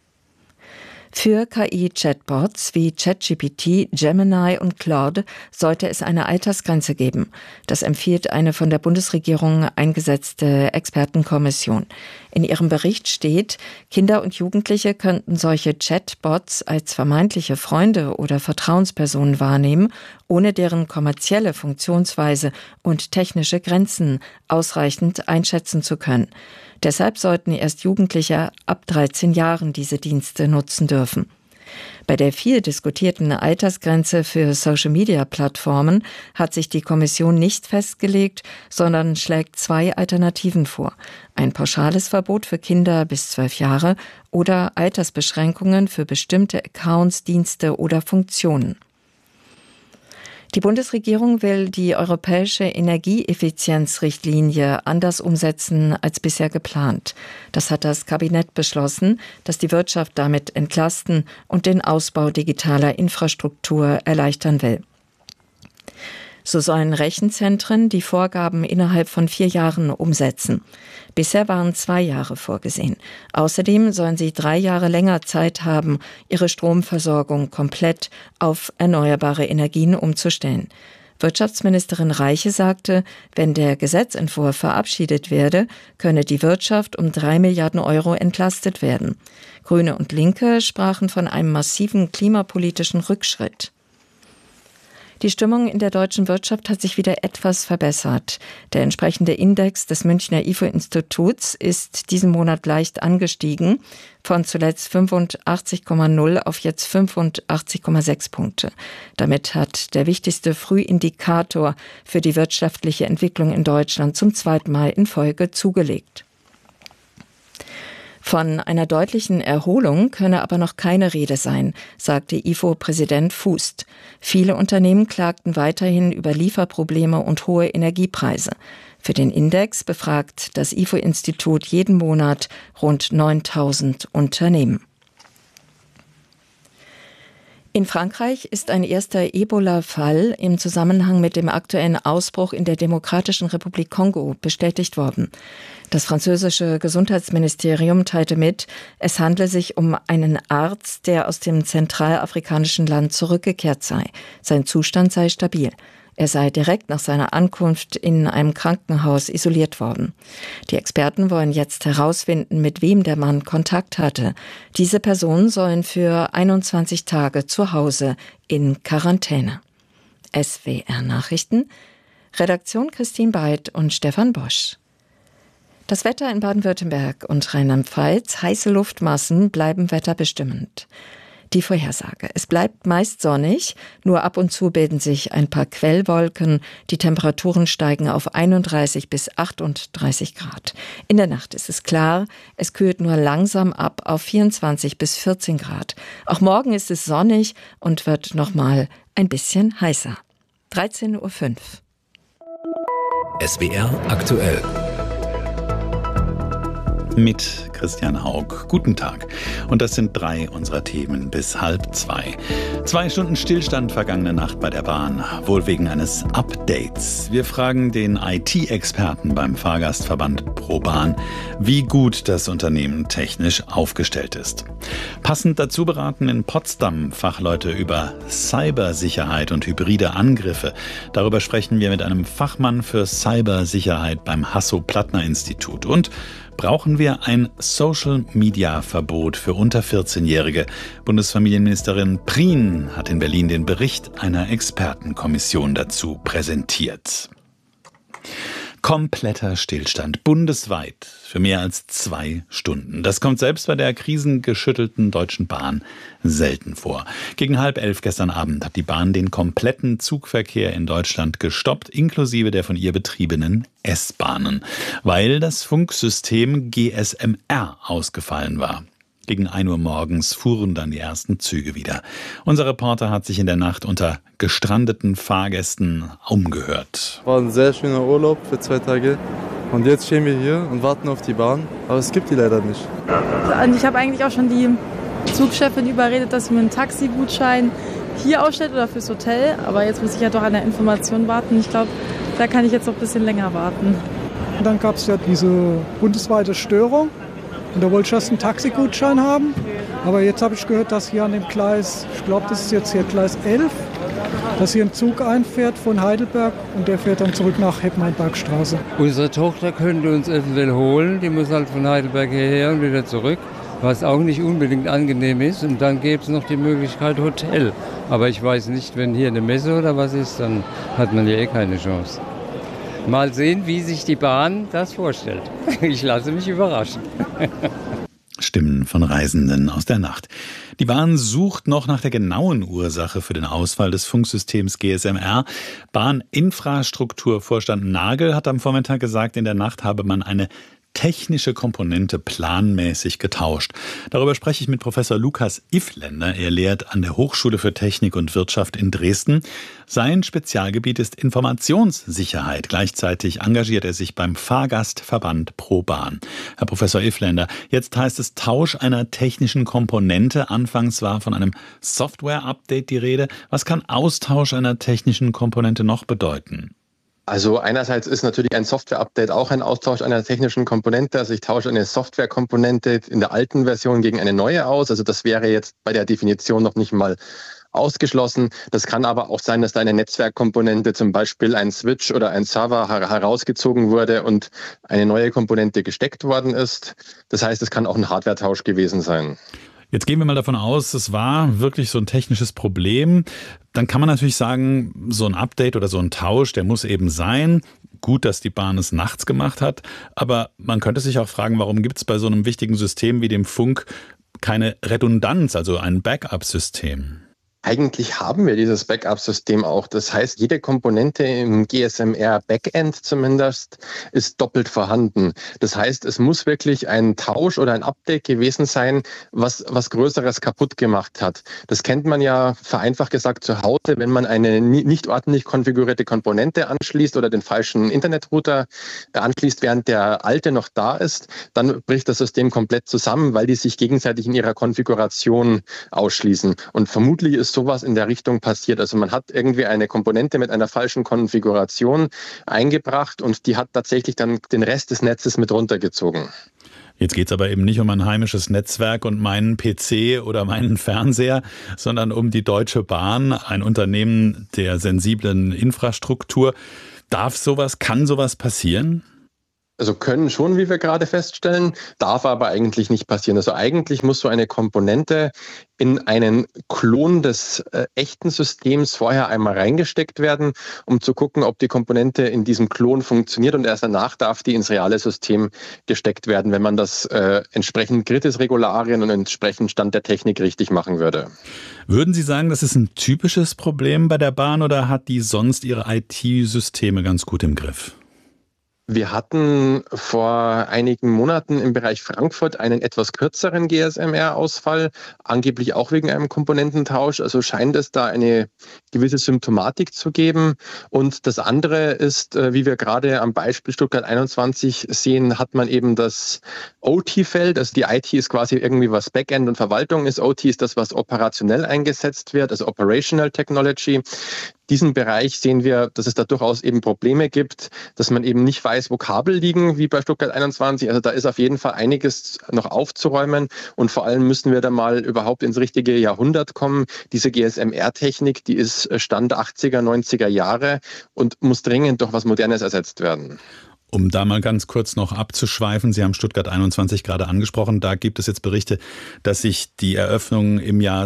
Für KI-Chatbots wie ChatGPT, Gemini und Claude sollte es eine Altersgrenze geben. Das empfiehlt eine von der Bundesregierung eingesetzte Expertenkommission. In ihrem Bericht steht, Kinder und Jugendliche könnten solche Chatbots als vermeintliche Freunde oder Vertrauenspersonen wahrnehmen, ohne deren kommerzielle Funktionsweise und technische Grenzen ausreichend einschätzen zu können. Deshalb sollten erst Jugendliche ab 13 Jahren diese Dienste nutzen dürfen. Bei der viel diskutierten Altersgrenze für Social-Media-Plattformen hat sich die Kommission nicht festgelegt, sondern schlägt 2 Alternativen vor. Ein pauschales Verbot für Kinder bis 12 Jahre oder Altersbeschränkungen für bestimmte Accounts, Dienste oder Funktionen. Die Bundesregierung will die europäische Energieeffizienzrichtlinie anders umsetzen als bisher geplant. Das hat das Kabinett beschlossen, das die Wirtschaft damit entlasten und den Ausbau digitaler Infrastruktur erleichtern will. So sollen Rechenzentren die Vorgaben innerhalb von 4 Jahren umsetzen. Bisher waren 2 Jahre vorgesehen. Außerdem sollen sie 3 Jahre länger Zeit haben, ihre Stromversorgung komplett auf erneuerbare Energien umzustellen. Wirtschaftsministerin Reiche sagte, wenn der Gesetzentwurf verabschiedet werde, könne die Wirtschaft um 3 Milliarden Euro entlastet werden. Grüne und Linke sprachen von einem massiven klimapolitischen Rückschritt. Die Stimmung in der deutschen Wirtschaft hat sich wieder etwas verbessert. Der entsprechende Index des Münchner IFO-Instituts ist diesen Monat leicht angestiegen, von zuletzt 85,0 auf jetzt 85,6 Punkte. Damit hat der wichtigste Frühindikator für die wirtschaftliche Entwicklung in Deutschland zum zweiten Mal in Folge zugelegt. Von einer deutlichen Erholung könne aber noch keine Rede sein, sagte IFO-Präsident Fußt. Viele Unternehmen klagten weiterhin über Lieferprobleme und hohe Energiepreise. Für den Index befragt das IFO-Institut jeden Monat rund 9.000 Unternehmen. In Frankreich ist ein erster Ebola-Fall im Zusammenhang mit dem aktuellen Ausbruch in der Demokratischen Republik Kongo bestätigt worden. Das französische Gesundheitsministerium teilte mit, es handle sich um einen Arzt, der aus dem zentralafrikanischen Land zurückgekehrt sei. Sein Zustand sei stabil. Er sei direkt nach seiner Ankunft in einem Krankenhaus isoliert worden. Die Experten wollen jetzt herausfinden, mit wem der Mann Kontakt hatte. Diese Personen sollen für 21 Tage zu Hause in Quarantäne. SWR Nachrichten, Redaktion Christine Beid und Stefan Bosch. Das Wetter in Baden-Württemberg und Rheinland-Pfalz, heiße Luftmassen bleiben wetterbestimmend. Die Vorhersage. Es bleibt meist sonnig, nur ab und zu bilden sich ein paar Quellwolken. Die Temperaturen steigen auf 31 bis 38 Grad. In der Nacht ist es klar, es kühlt nur langsam ab auf 24 bis 14 Grad. Auch morgen ist es sonnig und wird nochmal ein bisschen heißer. 13:05 Uhr. SWR aktuell. Mit Christian Haug. Guten Tag. Und das sind 3 unserer Themen bis 1:30. 2 Stunden Stillstand vergangene Nacht bei der Bahn, wohl wegen eines Updates. Wir fragen den IT-Experten beim Fahrgastverband ProBahn, wie gut das Unternehmen technisch aufgestellt ist. Passend dazu beraten in Potsdam Fachleute über Cybersicherheit und hybride Angriffe. Darüber sprechen wir mit einem Fachmann für Cybersicherheit beim Hasso-Plattner-Institut. Und brauchen wir ein Social-Media-Verbot für unter 14-Jährige? Bundesfamilienministerin Prien hat in Berlin den Bericht einer Expertenkommission dazu präsentiert. Kompletter Stillstand bundesweit für mehr als 2 Stunden. Das kommt selbst bei der krisengeschüttelten Deutschen Bahn selten vor. Gegen 10:30 gestern Abend hat die Bahn den kompletten Zugverkehr in Deutschland gestoppt, inklusive der von ihr betriebenen S-Bahnen, weil das Funksystem GSM-R ausgefallen war. Gegen 1 Uhr morgens fuhren dann die ersten Züge wieder. Unser Reporter hat sich in der Nacht unter gestrandeten Fahrgästen umgehört. War ein sehr schöner Urlaub für 2 Tage. Und jetzt stehen wir hier und warten auf die Bahn. Aber es gibt die leider nicht. Und ich habe eigentlich auch schon die Zugchefin überredet, dass sie mir einen Taxigutschein hier ausstellt oder fürs Hotel. Aber jetzt muss ich ja doch an der Information warten. Ich glaube, da kann ich jetzt noch ein bisschen länger warten. Und dann gab es ja diese bundesweite Störung. Und da wollte ich erst einen Taxigutschein haben. Aber jetzt habe ich gehört, dass hier an dem Gleis, ich glaube, das ist jetzt hier Gleis 11, dass hier ein Zug einfährt von Heidelberg und der fährt dann zurück nach Heppmannbergstraße. Unsere Tochter könnte uns eventuell holen, die muss halt von Heidelberg hierher und wieder zurück, was auch nicht unbedingt angenehm ist. Und dann gäbe es noch die Möglichkeit Hotel. Aber ich weiß nicht, wenn hier eine Messe oder was ist, dann hat man ja eh keine Chance. Mal sehen, wie sich die Bahn das vorstellt. Ich lasse mich überraschen. Stimmen von Reisenden aus der Nacht. Die Bahn sucht noch nach der genauen Ursache für den Ausfall des Funksystems GSM-R. Bahninfrastrukturvorstand Nagel hat am Vormittag gesagt, in der Nacht habe man eine technische Komponente planmäßig getauscht. Darüber spreche ich mit Professor Lukas Ifländer. Er lehrt an der Hochschule für Technik und Wirtschaft in Dresden. Sein Spezialgebiet ist Informationssicherheit. Gleichzeitig engagiert er sich beim Fahrgastverband ProBahn. Herr Professor Ifländer, jetzt heißt es Tausch einer technischen Komponente. Anfangs war von einem Software-Update die Rede. Was kann Austausch einer technischen Komponente noch bedeuten? Also einerseits ist natürlich ein Software-Update auch ein Austausch einer technischen Komponente. Also ich tausche eine Software-Komponente in der alten Version gegen eine neue aus. Also das wäre jetzt bei der Definition noch nicht mal ausgeschlossen. Das kann aber auch sein, dass da eine Netzwerkkomponente, zum Beispiel ein Switch oder ein Server herausgezogen wurde und eine neue Komponente gesteckt worden ist. Das heißt, es kann auch ein Hardware-Tausch gewesen sein. Jetzt gehen wir mal davon aus, es war wirklich so ein technisches Problem. Dann kann man natürlich sagen, so ein Update oder so ein Tausch, der muss eben sein. Gut, dass die Bahn es nachts gemacht hat, aber man könnte sich auch fragen, warum gibt es bei so einem wichtigen System wie dem Funk keine Redundanz, also ein Backup-System? Eigentlich haben wir dieses Backup-System auch. Das heißt, jede Komponente im GSM-R-Backend zumindest ist doppelt vorhanden. Das heißt, es muss wirklich ein Tausch oder ein Update gewesen sein, was Größeres kaputt gemacht hat. Das kennt man ja vereinfacht gesagt zu Hause, wenn man eine nicht ordentlich konfigurierte Komponente anschließt oder den falschen Internetrouter anschließt, während der alte noch da ist, dann bricht das System komplett zusammen, weil die sich gegenseitig in ihrer Konfiguration ausschließen. Und vermutlich ist sowas in der Richtung passiert. Also man hat irgendwie eine Komponente mit einer falschen Konfiguration eingebracht und die hat tatsächlich dann den Rest des Netzes mit runtergezogen. Jetzt geht es aber eben nicht um ein heimisches Netzwerk und meinen PC oder meinen Fernseher, sondern um die Deutsche Bahn, ein Unternehmen der sensiblen Infrastruktur. Kann sowas passieren? Also können schon, wie wir gerade feststellen, darf aber eigentlich nicht passieren. Also eigentlich muss so eine Komponente in einen Klon des echten Systems vorher einmal reingesteckt werden, um zu gucken, ob die Komponente in diesem Klon funktioniert und erst danach darf die ins reale System gesteckt werden, wenn man das entsprechend Kritis-Regularien und entsprechend Stand der Technik richtig machen würde. Würden Sie sagen, das ist ein typisches Problem bei der Bahn oder hat die sonst ihre IT-Systeme ganz gut im Griff? Wir hatten vor einigen Monaten im Bereich Frankfurt einen etwas kürzeren GSM-R-Ausfall, angeblich auch wegen einem Komponententausch. Also scheint es da eine gewisse Symptomatik zu geben. Und das andere ist, wie wir gerade am Beispiel Stuttgart 21 sehen, hat man eben das OT-Feld. Also die IT ist quasi irgendwie was Backend und Verwaltung ist. OT ist das, was operationell eingesetzt wird, also Operational Technology. Diesen Bereich sehen wir, dass es da durchaus eben Probleme gibt, dass man eben nicht weiß, wo Kabel liegen, wie bei Stuttgart 21. Also da ist auf jeden Fall einiges noch aufzuräumen und vor allem müssen wir da mal überhaupt ins richtige Jahrhundert kommen. Diese GSM-R-Technik, die ist Stand 80er, 90er Jahre und muss dringend durch was Modernes ersetzt werden. Um da mal ganz kurz noch abzuschweifen, Sie haben Stuttgart 21 gerade angesprochen, da gibt es jetzt Berichte, dass sich die Eröffnung im Jahr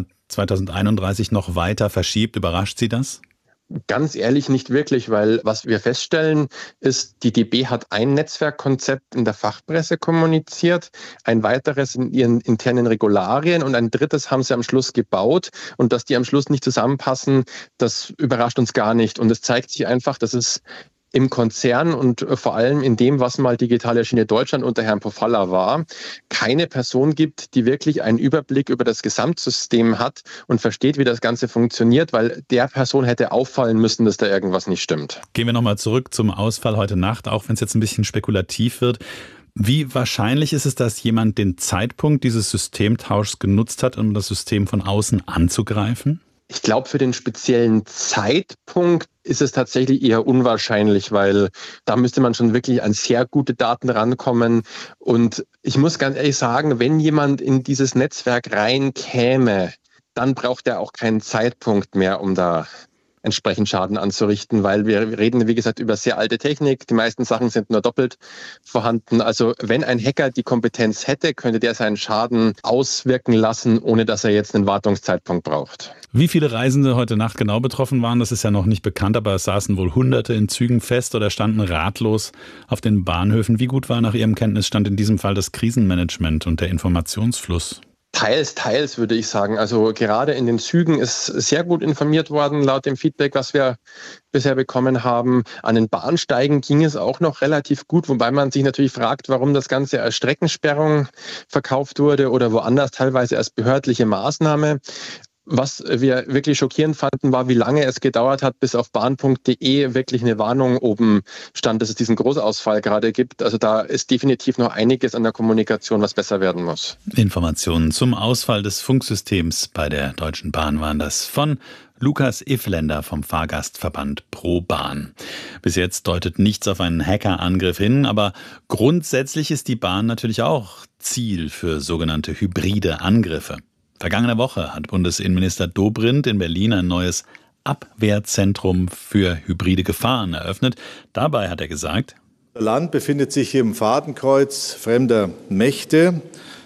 2031 noch weiter verschiebt. Überrascht Sie das? Ganz ehrlich nicht wirklich, weil was wir feststellen ist, die DB hat ein Netzwerkkonzept in der Fachpresse kommuniziert, ein weiteres in ihren internen Regularien und ein drittes haben sie am Schluss gebaut und dass die am Schluss nicht zusammenpassen, das überrascht uns gar nicht und es zeigt sich einfach, dass es im Konzern und vor allem in dem, was mal Digitale Schiene Deutschland unter Herrn Pofalla war, keine Person gibt, die wirklich einen Überblick über das Gesamtsystem hat und versteht, wie das Ganze funktioniert, weil der Person hätte auffallen müssen, dass da irgendwas nicht stimmt. Gehen wir nochmal zurück zum Ausfall heute Nacht, auch wenn es jetzt ein bisschen spekulativ wird. Wie wahrscheinlich ist es, dass jemand den Zeitpunkt dieses Systemtauschs genutzt hat, um das System von außen anzugreifen? Ich glaube, für den speziellen Zeitpunkt ist es tatsächlich eher unwahrscheinlich, weil da müsste man schon wirklich an sehr gute Daten rankommen. Und ich muss ganz ehrlich sagen, wenn jemand in dieses Netzwerk reinkäme, dann braucht er auch keinen Zeitpunkt mehr, um da entsprechend Schaden anzurichten, weil wir reden, wie gesagt, über sehr alte Technik. Die meisten Sachen sind nur doppelt vorhanden. Also wenn ein Hacker die Kompetenz hätte, könnte der seinen Schaden auswirken lassen, ohne dass er jetzt einen Wartungszeitpunkt braucht. Wie viele Reisende heute Nacht genau betroffen waren, das ist ja noch nicht bekannt, aber es saßen wohl Hunderte in Zügen fest oder standen ratlos auf den Bahnhöfen. Wie gut war nach Ihrem Kenntnisstand in diesem Fall das Krisenmanagement und der Informationsfluss? Teils würde ich sagen. Also gerade in den Zügen ist sehr gut informiert worden, laut dem Feedback, was wir bisher bekommen haben. An den Bahnsteigen ging es auch noch relativ gut, wobei man sich natürlich fragt, warum das Ganze als Streckensperrung verkauft wurde oder woanders teilweise als behördliche Maßnahme. Was wir wirklich schockierend fanden, war, wie lange es gedauert hat, bis auf bahn.de wirklich eine Warnung oben stand, dass es diesen Großausfall gerade gibt. Also da ist definitiv noch einiges an der Kommunikation, was besser werden muss. Informationen zum Ausfall des Funksystems bei der Deutschen Bahn waren das von Lukas Ifländer vom Fahrgastverband ProBahn. Bis jetzt deutet nichts auf einen Hackerangriff hin, aber grundsätzlich ist die Bahn natürlich auch Ziel für sogenannte hybride Angriffe. Vergangene Woche hat Bundesinnenminister Dobrindt in Berlin ein neues Abwehrzentrum für hybride Gefahren eröffnet. Dabei hat er gesagt: Das Land befindet sich im Fadenkreuz fremder Mächte.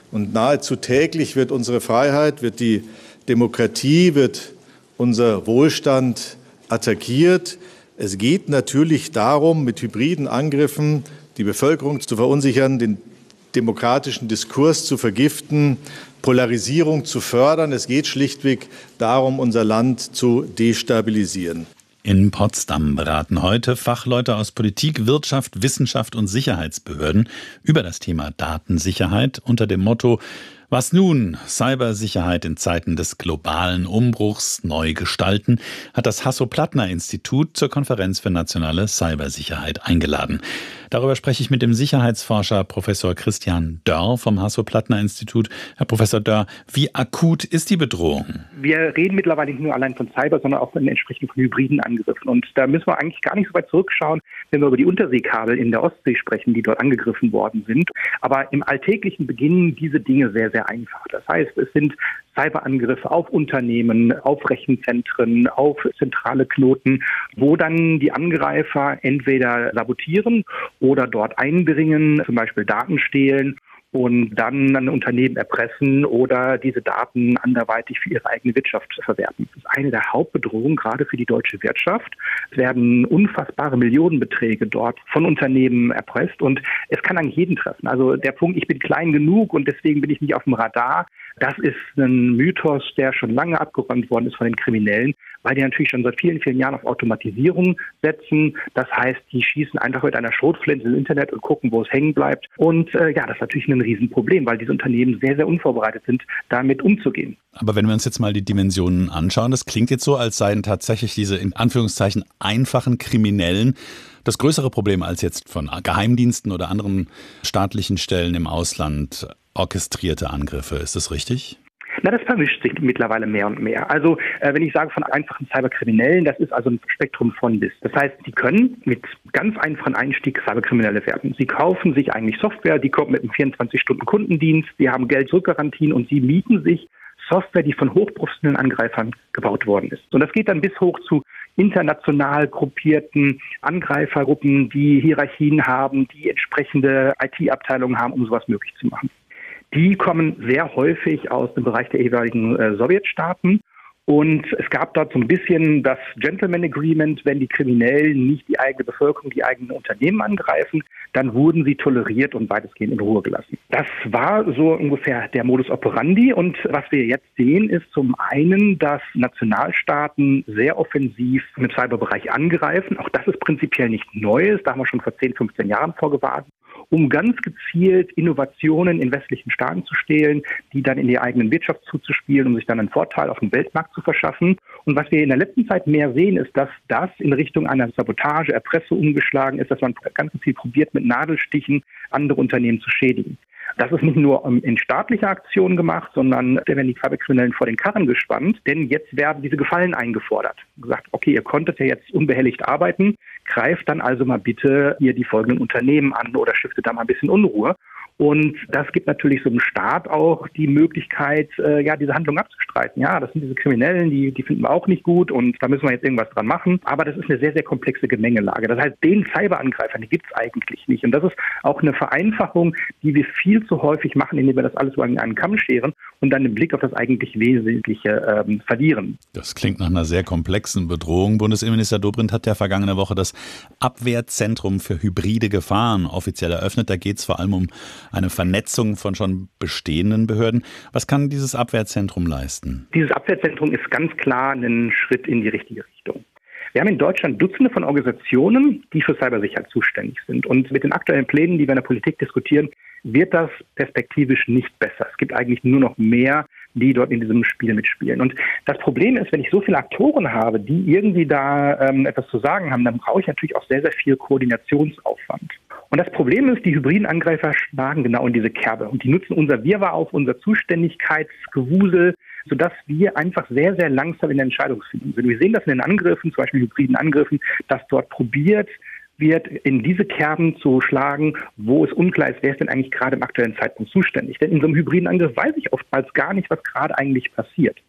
Und nahezu täglich wird unsere Freiheit, wird die Demokratie, wird unser Wohlstand attackiert. Es geht natürlich darum, mit hybriden Angriffen die Bevölkerung zu verunsichern, den demokratischen Diskurs zu vergiften, Polarisierung zu fördern. Es geht schlichtweg darum, unser Land zu destabilisieren. In Potsdam beraten heute Fachleute aus Politik, Wirtschaft, Wissenschaft und Sicherheitsbehörden über das Thema Datensicherheit unter dem Motto: Was nun? Cybersicherheit in Zeiten des globalen Umbruchs neu gestalten, hat das Hasso-Plattner-Institut zur Konferenz für nationale Cybersicherheit eingeladen. Darüber spreche ich mit dem Sicherheitsforscher Professor Christian Dörr vom Hasso-Plattner-Institut. Herr Professor Dörr, wie akut ist die Bedrohung? Wir reden mittlerweile nicht nur allein von Cyber, sondern auch entsprechend von hybriden Angriffen. Und da müssen wir eigentlich gar nicht so weit zurückschauen, wenn wir über die Unterseekabel in der Ostsee sprechen, die dort angegriffen worden sind. Aber im Alltäglichen beginnen diese Dinge sehr, sehr einfach. Das heißt, es sind Cyberangriffe auf Unternehmen, auf Rechenzentren, auf zentrale Knoten, wo dann die Angreifer entweder sabotieren oder dort eindringen, zum Beispiel Daten stehlen und dann ein Unternehmen erpressen oder diese Daten anderweitig für ihre eigene Wirtschaft verwerten. Das ist eine der Hauptbedrohungen, gerade für die deutsche Wirtschaft. Es werden unfassbare Millionenbeträge dort von Unternehmen erpresst und es kann eigentlich jeden treffen. Also der Punkt, ich bin klein genug und deswegen bin ich nicht auf dem Radar, das ist ein Mythos, der schon lange abgeräumt worden ist von den Kriminellen, weil die natürlich schon seit vielen, vielen Jahren auf Automatisierung setzen. Das heißt, die schießen einfach mit einer Schrotflinte ins Internet und gucken, wo es hängen bleibt. Und das ist natürlich ein Riesenproblem, weil diese Unternehmen sehr, sehr unvorbereitet sind, damit umzugehen. Aber wenn wir uns jetzt mal die Dimensionen anschauen, das klingt jetzt so, als seien tatsächlich diese in Anführungszeichen einfachen Kriminellen das größere Problem als jetzt von Geheimdiensten oder anderen staatlichen Stellen im Ausland orchestrierte Angriffe. Ist das richtig? Na, das vermischt sich mittlerweile mehr und mehr. Also wenn ich sage von einfachen Cyberkriminellen, das ist also ein Spektrum von bis. Das heißt, die können mit ganz einfachen Einstieg Cyberkriminelle werden. Sie kaufen sich eigentlich Software, die kommt mit einem 24-Stunden-Kundendienst, die haben Geld-Zurückgarantien und sie mieten sich Software, die von hochprofessionellen Angreifern gebaut worden ist. Und das geht dann bis hoch zu international gruppierten Angreifergruppen, die Hierarchien haben, die entsprechende IT-Abteilungen haben, um sowas möglich zu machen. Die kommen sehr häufig aus dem Bereich der jeweiligen Sowjetstaaten. Und es gab dort so ein bisschen das Gentleman Agreement, wenn die Kriminellen nicht die eigene Bevölkerung, die eigenen Unternehmen angreifen, dann wurden sie toleriert und weitestgehend in Ruhe gelassen. Das war so ungefähr der Modus operandi. Und was wir jetzt sehen, ist zum einen, dass Nationalstaaten sehr offensiv im Cyberbereich angreifen. Auch das ist prinzipiell nicht Neues. Da haben wir schon vor 10, 15 Jahren vorgewarnt, um ganz gezielt Innovationen in westlichen Staaten zu stehlen, die dann in die eigenen Wirtschaft zuzuspielen, um sich dann einen Vorteil auf dem Weltmarkt zu verschaffen. Und was wir in der letzten Zeit mehr sehen, ist, dass das in Richtung einer Sabotage, Erpressung umgeschlagen ist, dass man ganz gezielt probiert, mit Nadelstichen andere Unternehmen zu schädigen. Das ist nicht nur in staatlicher Aktion gemacht, sondern da werden die Cyberkriminellen vor den Karren gespannt, denn jetzt werden diese Gefallen eingefordert. Gesagt, okay, ihr konntet ja jetzt unbehelligt arbeiten, greift dann also mal bitte hier die folgenden Unternehmen an oder stiftet da mal ein bisschen Unruhe. Und das gibt natürlich so einem Staat auch die Möglichkeit, diese Handlung abzustreiten. Ja, das sind diese Kriminellen, die finden wir auch nicht gut und da müssen wir jetzt irgendwas dran machen. Aber das ist eine sehr, sehr komplexe Gemengelage. Das heißt, den Cyberangreifern, die gibt es eigentlich nicht. Und das ist auch eine Vereinfachung, die wir viel zu häufig machen, indem wir das alles so an einen Kamm scheren und dann den Blick auf das eigentlich Wesentliche verlieren. Das klingt nach einer sehr komplexen Bedrohung. Bundesinnenminister Dobrindt hat ja vergangene Woche das Abwehrzentrum für hybride Gefahren offiziell eröffnet. Da geht es vor allem um eine Vernetzung von schon bestehenden Behörden. Was kann dieses Abwehrzentrum leisten? Dieses Abwehrzentrum ist ganz klar ein Schritt in die richtige Richtung. Wir haben in Deutschland Dutzende von Organisationen, die für Cybersicherheit zuständig sind. Und mit den aktuellen Plänen, die wir in der Politik diskutieren, wird das perspektivisch nicht besser. Es gibt eigentlich nur noch mehr, die dort in diesem Spiel mitspielen. Und das Problem ist, wenn ich so viele Aktoren habe, die irgendwie da etwas zu sagen haben, dann brauche ich natürlich auch sehr, sehr viel Koordinationsaufwand. Und das Problem ist, die hybriden Angreifer schlagen genau in diese Kerbe. Und die nutzen unser Wirrwarr auf, unser Zuständigkeitsgewusel, sodass wir einfach sehr, sehr langsam in der Entscheidungsfindung sind. Wir sehen das in den Angriffen, zum Beispiel hybriden Angriffen, dass dort probiert wird, in diese Kerben zu schlagen, wo es unklar ist, wer ist denn eigentlich gerade im aktuellen Zeitpunkt zuständig. Denn in so einem hybriden Angriff weiß ich oftmals gar nicht, was gerade eigentlich passiert.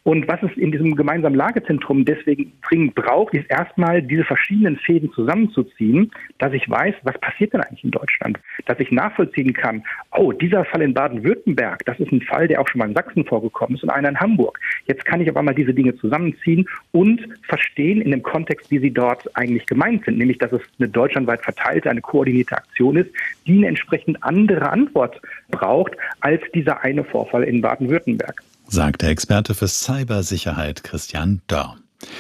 Und was es in diesem gemeinsamen Lagezentrum deswegen dringend braucht, ist erstmal diese verschiedenen Fäden zusammenzuziehen, dass ich weiß, was passiert denn eigentlich in Deutschland? Dass ich nachvollziehen kann, oh, dieser Fall in Baden-Württemberg, das ist ein Fall, der auch schon mal in Sachsen vorgekommen ist und einer in Hamburg. Jetzt kann ich aber mal diese Dinge zusammenziehen und verstehen in dem Kontext, wie sie dort eigentlich gemeint sind, nämlich dass es eine deutschlandweit verteilte, eine koordinierte Aktion ist, die eine entsprechend andere Antwort braucht als dieser eine Vorfall in Baden-Württemberg. Sagt der Experte für Cybersicherheit Christian Dörr.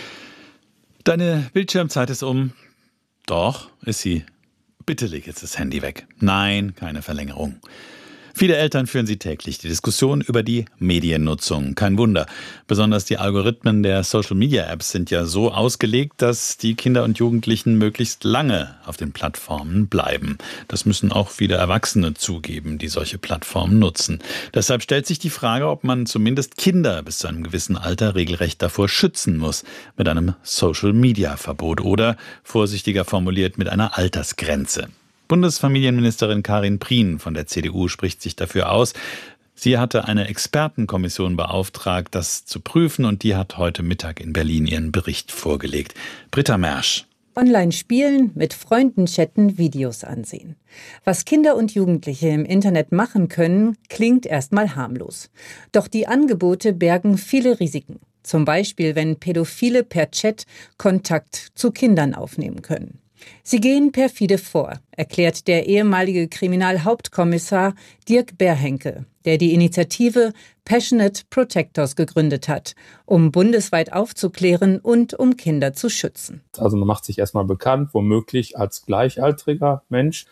Deine Bildschirmzeit ist um. Doch, ist sie. Bitte leg jetzt das Handy weg. Nein, keine Verlängerung. Viele Eltern führen sie täglich die Diskussion über die Mediennutzung. Kein Wunder. Besonders die Algorithmen der Social-Media-Apps sind ja so ausgelegt, dass die Kinder und Jugendlichen möglichst lange auf den Plattformen bleiben. Das müssen auch viele Erwachsene zugeben, die solche Plattformen nutzen. Deshalb stellt sich die Frage, ob man zumindest Kinder bis zu einem gewissen Alter regelrecht davor schützen muss mit einem Social-Media-Verbot oder, vorsichtiger formuliert, mit einer Altersgrenze. Bundesfamilienministerin Karin Prien von der CDU spricht sich dafür aus. Sie hatte eine Expertenkommission beauftragt, das zu prüfen, und die hat heute Mittag in Berlin ihren Bericht vorgelegt. Britta Mersch. Online spielen, mit Freunden chatten, Videos ansehen. Was Kinder und Jugendliche im Internet machen können, klingt erstmal harmlos. Doch die Angebote bergen viele Risiken. Zum Beispiel, wenn Pädophile per Chat Kontakt zu Kindern aufnehmen können. Sie gehen perfide vor, erklärt der ehemalige Kriminalhauptkommissar Dirk Berhenke, der die Initiative Passionate Protectors gegründet hat, um bundesweit aufzuklären und um Kinder zu schützen. Also man macht sich erstmal bekannt, womöglich als gleichaltriger Mensch,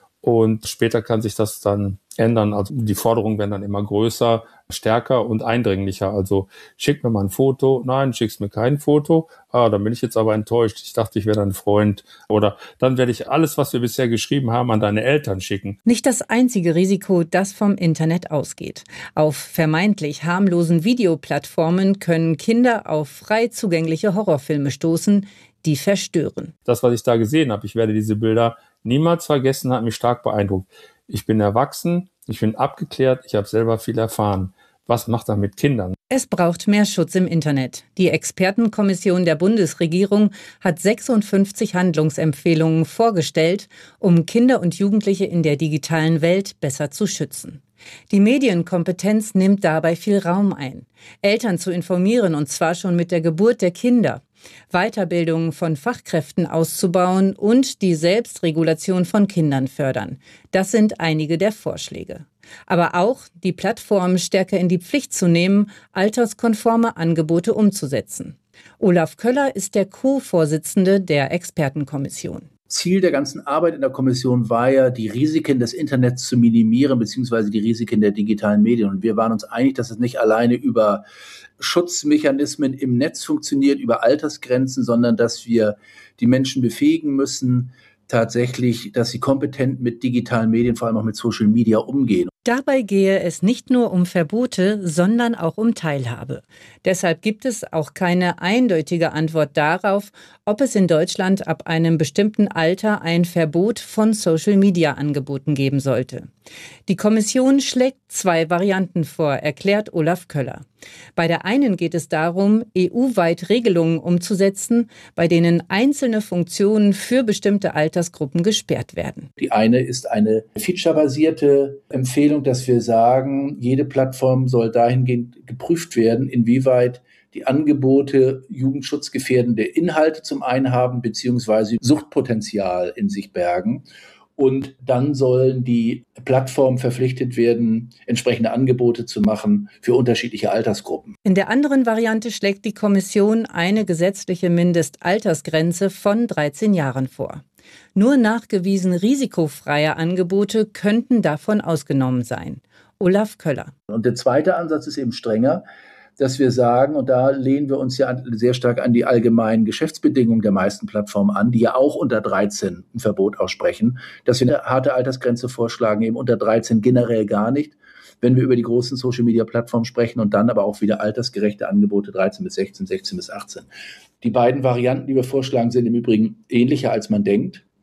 und später kann sich das dann ändern. Also die Forderungen werden dann immer größer, stärker und eindringlicher. Also schick mir mal ein Foto. Nein, schickst mir kein Foto. Dann bin ich jetzt aber enttäuscht. Ich dachte, ich wäre dein Freund. Oder dann werde ich alles, was wir bisher geschrieben haben, an deine Eltern schicken. Nicht das einzige Risiko, das vom Internet ausgeht. Auf vermeintlich harmlosen Videoplattformen können Kinder auf frei zugängliche Horrorfilme stoßen, die verstören. Das, was ich da gesehen habe, ich werde diese Bilder niemals vergessen, hat mich stark beeindruckt. Ich bin erwachsen, ich bin abgeklärt, ich habe selber viel erfahren. Was macht er mit Kindern? Es braucht mehr Schutz im Internet. Die Expertenkommission der Bundesregierung hat 56 Handlungsempfehlungen vorgestellt, um Kinder und Jugendliche in der digitalen Welt besser zu schützen. Die Medienkompetenz nimmt dabei viel Raum ein. Eltern zu informieren, und zwar schon mit der Geburt der Kinder. Weiterbildung von Fachkräften auszubauen und die Selbstregulation von Kindern fördern. Das sind einige der Vorschläge. Aber auch die Plattformen stärker in die Pflicht zu nehmen, alterskonforme Angebote umzusetzen. Olaf Köller ist der Co-Vorsitzende der Expertenkommission. Ziel der ganzen Arbeit in der Kommission war ja, die Risiken des Internets zu minimieren, beziehungsweise die Risiken der digitalen Medien. Und wir waren uns einig, dass es nicht alleine über Schutzmechanismen im Netz funktioniert, über Altersgrenzen, sondern dass wir die Menschen befähigen müssen, tatsächlich, dass sie kompetent mit digitalen Medien, vor allem auch mit Social Media, umgehen. Dabei gehe es nicht nur um Verbote, sondern auch um Teilhabe. Deshalb gibt es auch keine eindeutige Antwort darauf, ob es in Deutschland ab einem bestimmten Alter ein Verbot von Social-Media-Angeboten geben sollte. Die Kommission schlägt 2 Varianten vor, erklärt Olaf Köller. Bei der einen geht es darum, EU-weit Regelungen umzusetzen, bei denen einzelne Funktionen für bestimmte Altersgruppen gesperrt werden. Die eine ist eine featurebasierte Empfehlung, dass wir sagen, jede Plattform soll dahingehend geprüft werden, inwieweit die Angebote jugendschutzgefährdende Inhalte zum einen haben, beziehungsweise Suchtpotenzial in sich bergen. Und dann sollen die Plattformen verpflichtet werden, entsprechende Angebote zu machen für unterschiedliche Altersgruppen. In der anderen Variante schlägt die Kommission eine gesetzliche Mindestaltersgrenze von 13 Jahren vor. Nur nachgewiesen risikofreie Angebote könnten davon ausgenommen sein. Olaf Köller. Und der zweite Ansatz ist eben strenger, dass wir sagen, und da lehnen wir uns ja sehr stark an die allgemeinen Geschäftsbedingungen der meisten Plattformen an, die ja auch unter 13 ein Verbot aussprechen, dass wir eine harte Altersgrenze vorschlagen, eben unter 13 generell gar nicht, wenn wir über die großen Social-Media-Plattformen sprechen, und dann aber auch wieder altersgerechte Angebote 13 bis 16, 16 bis 18. Die beiden Varianten, die wir vorschlagen, sind im Übrigen ähnlicher, als man denkt.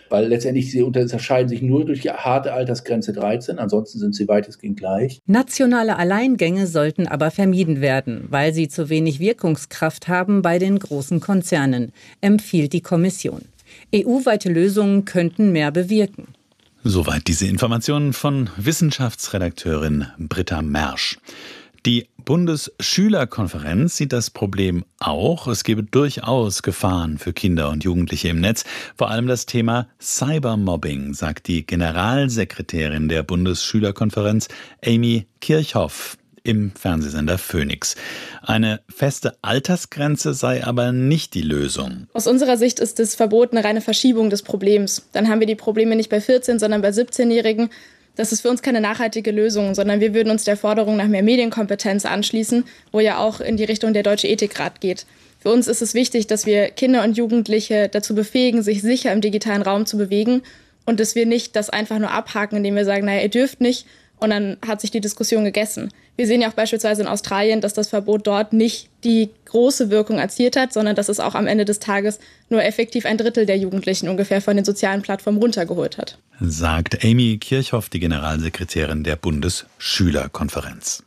weil letztendlich sie unterscheiden sich nur durch die harte Altersgrenze 13, ansonsten sind sie weitestgehend gleich. Nationale Alleingänge sollten aber vermieden werden, weil sie zu wenig Wirkungskraft haben bei den großen Konzernen, empfiehlt die Kommission. EU-weite Lösungen könnten mehr bewirken. Soweit diese Informationen von Wissenschaftsredakteurin Britta Mersch. Die Bundesschülerkonferenz sieht das Problem auch. Es gebe durchaus Gefahren für Kinder und Jugendliche im Netz. Vor allem das Thema Cybermobbing, sagt die Generalsekretärin der Bundesschülerkonferenz, Amy Kirchhoff, im Fernsehsender Phoenix. Eine feste Altersgrenze sei aber nicht die Lösung. Aus unserer Sicht ist das Verbot eine reine Verschiebung des Problems. Dann haben wir die Probleme nicht bei 14, sondern bei 17-Jährigen. Das ist für uns keine nachhaltige Lösung, sondern wir würden uns der Forderung nach mehr Medienkompetenz anschließen, wo ja auch in die Richtung der Deutsche Ethikrat geht. Für uns ist es wichtig, dass wir Kinder und Jugendliche dazu befähigen, sich sicher im digitalen Raum zu bewegen und dass wir nicht das einfach nur abhaken, indem wir sagen, naja, ihr dürft nicht und dann hat sich die Diskussion gegessen. Wir sehen ja auch beispielsweise in Australien, dass das Verbot dort nicht die große Wirkung erzielt hat, sondern dass es auch am Ende des Tages nur effektiv 1/3 der Jugendlichen ungefähr von den sozialen Plattformen runtergeholt hat. Sagt Amy Kirchhoff, die Generalsekretärin der Bundesschülerkonferenz.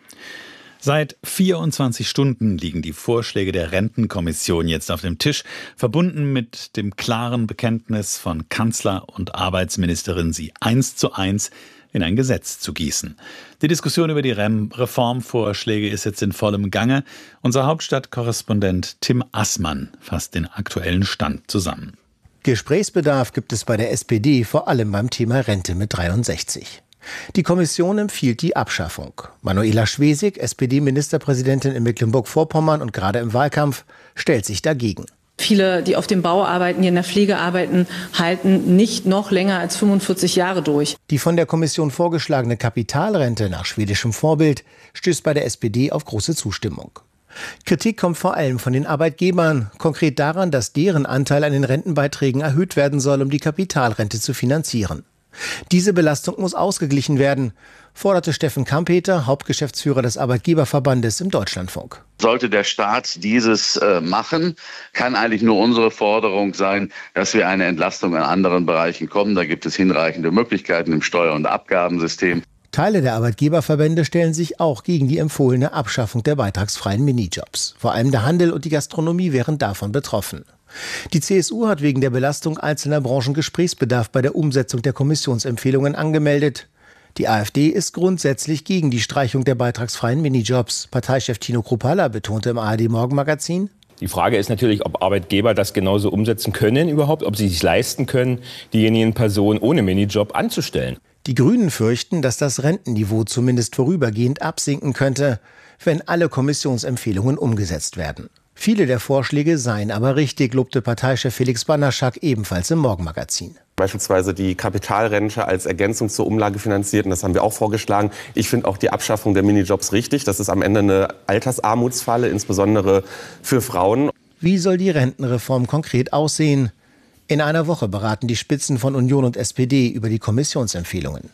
Seit 24 Stunden liegen die Vorschläge der Rentenkommission jetzt auf dem Tisch, verbunden mit dem klaren Bekenntnis von Kanzler und Arbeitsministerin, sie 1:1 in ein Gesetz zu gießen. Die Diskussion über die Reformvorschläge ist jetzt in vollem Gange. Unser Hauptstadtkorrespondent Tim Assmann fasst den aktuellen Stand zusammen. Gesprächsbedarf gibt es bei der SPD, vor allem beim Thema Rente mit 63. Die Kommission empfiehlt die Abschaffung. Manuela Schwesig, SPD-Ministerpräsidentin in Mecklenburg-Vorpommern und gerade im Wahlkampf, stellt sich dagegen. Viele, die auf dem Bau arbeiten, die in der Pflege arbeiten, halten nicht noch länger als 45 Jahre durch. Die von der Kommission vorgeschlagene Kapitalrente nach schwedischem Vorbild stößt bei der SPD auf große Zustimmung. Kritik kommt vor allem von den Arbeitgebern, konkret daran, dass deren Anteil an den Rentenbeiträgen erhöht werden soll, um die Kapitalrente zu finanzieren. Diese Belastung muss ausgeglichen werden, forderte Steffen Kampeter, Hauptgeschäftsführer des Arbeitgeberverbandes im Deutschlandfunk. Sollte der Staat dieses machen, kann eigentlich nur unsere Forderung sein, dass wir eine Entlastung in anderen Bereichen kommen. Da gibt es hinreichende Möglichkeiten im Steuer- und Abgabensystem. Teile der Arbeitgeberverbände stellen sich auch gegen die empfohlene Abschaffung der beitragsfreien Minijobs. Vor allem der Handel und die Gastronomie wären davon betroffen. Die CSU hat wegen der Belastung einzelner Branchen Gesprächsbedarf bei der Umsetzung der Kommissionsempfehlungen angemeldet. Die AfD ist grundsätzlich gegen die Streichung der beitragsfreien Minijobs. Parteichef Tino Kruppalla betonte im ARD-Morgenmagazin: Die Frage ist natürlich, ob Arbeitgeber das genauso umsetzen können überhaupt, ob sie sich leisten können, diejenigen Personen ohne Minijob anzustellen. Die Grünen fürchten, dass das Rentenniveau zumindest vorübergehend absinken könnte, wenn alle Kommissionsempfehlungen umgesetzt werden. Viele der Vorschläge seien aber richtig, lobte Parteichef Felix Banaschak ebenfalls im Morgenmagazin. Beispielsweise die Kapitalrente als Ergänzung zur Umlage finanziert, und das haben wir auch vorgeschlagen. Ich finde auch die Abschaffung der Minijobs richtig. Das ist am Ende eine Altersarmutsfalle, insbesondere für Frauen. Wie soll die Rentenreform konkret aussehen? In einer Woche beraten die Spitzen von Union und SPD über die Kommissionsempfehlungen.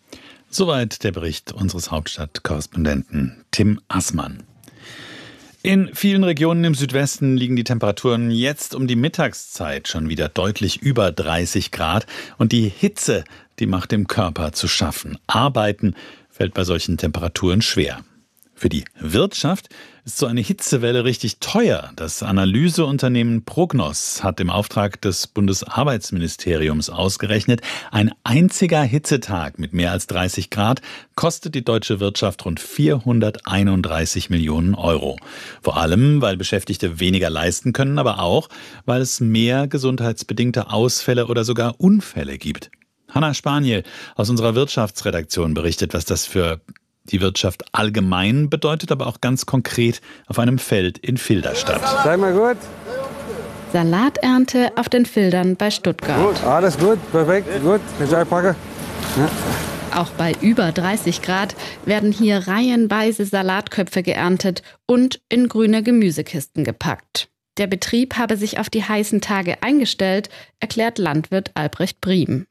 Soweit der Bericht unseres Hauptstadtkorrespondenten Tim Assmann. In vielen Regionen im Südwesten liegen die Temperaturen jetzt um die Mittagszeit schon wieder deutlich über 30 Grad. Und die Hitze, die macht dem Körper zu schaffen. Arbeiten fällt bei solchen Temperaturen schwer. Für die Wirtschaft ist so eine Hitzewelle richtig teuer. Das Analyseunternehmen Prognos hat im Auftrag des Bundesarbeitsministeriums ausgerechnet, ein einziger Hitzetag mit mehr als 30 Grad kostet die deutsche Wirtschaft rund 431 Millionen Euro. Vor allem, weil Beschäftigte weniger leisten können, aber auch, weil es mehr gesundheitsbedingte Ausfälle oder sogar Unfälle gibt. Hanna Spaniel aus unserer Wirtschaftsredaktion berichtet, was das für die Wirtschaft allgemein bedeutet, aber auch ganz konkret auf einem Feld in Filderstadt. Sei mal gut. Salaternte auf den Feldern bei Stuttgart. Gut, alles gut, perfekt, gut. Jetzt einpacken. Ja. Auch bei über 30 Grad werden hier reihenweise Salatköpfe geerntet und in grüne Gemüsekisten gepackt. Der Betrieb habe sich auf die heißen Tage eingestellt, erklärt Landwirt Albrecht Briem.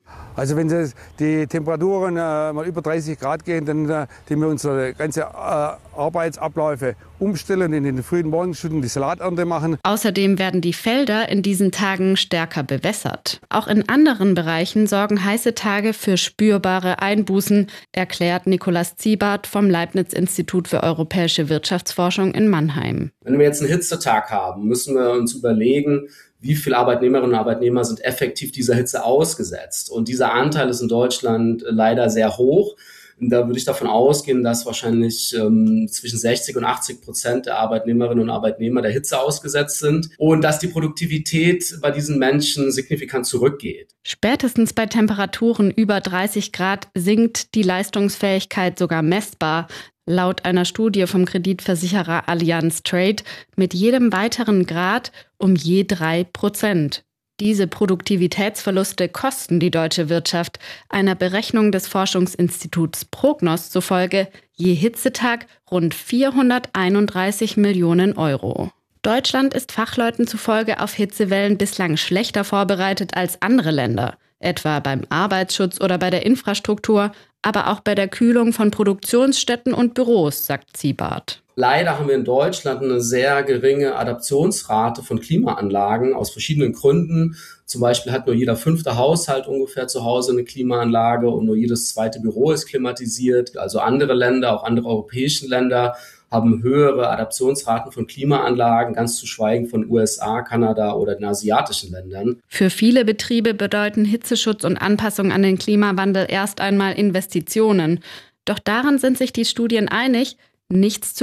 Also wenn die Temperaturen mal über 30 Grad gehen, dann wir unsere ganze Arbeitsabläufe umstellen, in den frühen Morgenstunden die Salaternte machen. Außerdem werden die Felder in diesen Tagen stärker bewässert. Auch in anderen Bereichen sorgen heiße Tage für spürbare Einbußen, erklärt Nikolaus Ziebart vom Leibniz-Institut für europäische Wirtschaftsforschung in Mannheim. Wenn wir jetzt einen Hitzetag haben, müssen wir uns überlegen, wie viele Arbeitnehmerinnen und Arbeitnehmer sind effektiv dieser Hitze ausgesetzt. Und dieser Anteil ist in Deutschland leider sehr hoch. Und da würde ich davon ausgehen, dass wahrscheinlich zwischen 60% und 80% der Arbeitnehmerinnen und Arbeitnehmer der Hitze ausgesetzt sind und dass die Produktivität bei diesen Menschen signifikant zurückgeht. Spätestens bei Temperaturen über 30 Grad sinkt die Leistungsfähigkeit sogar messbar. Laut einer Studie vom Kreditversicherer Allianz Trade mit jedem weiteren Grad um je 3%. Diese Produktivitätsverluste kosten die deutsche Wirtschaft einer Berechnung des Forschungsinstituts Prognos zufolge je Hitzetag rund 431 Millionen Euro. Deutschland ist Fachleuten zufolge auf Hitzewellen bislang schlechter vorbereitet als andere Länder, etwa beim Arbeitsschutz oder bei der Infrastruktur, aber auch bei der Kühlung von Produktionsstätten und Büros, sagt Ziebart. Leider haben wir in Deutschland eine sehr geringe Adaptionsrate von Klimaanlagen aus verschiedenen Gründen. Zum Beispiel hat nur jeder 5. Haushalt ungefähr zu Hause eine Klimaanlage und nur jedes 2. Büro ist klimatisiert. Also andere Länder, auch andere europäische Länder, haben höhere Adaptionsraten von Klimaanlagen, ganz zu schweigen von USA, Kanada oder den asiatischen Ländern. Für viele Betriebe bedeuten Hitzeschutz und Anpassung an den Klimawandel erst einmal Investitionen. Doch daran sind sich die Studien einig, nichts zu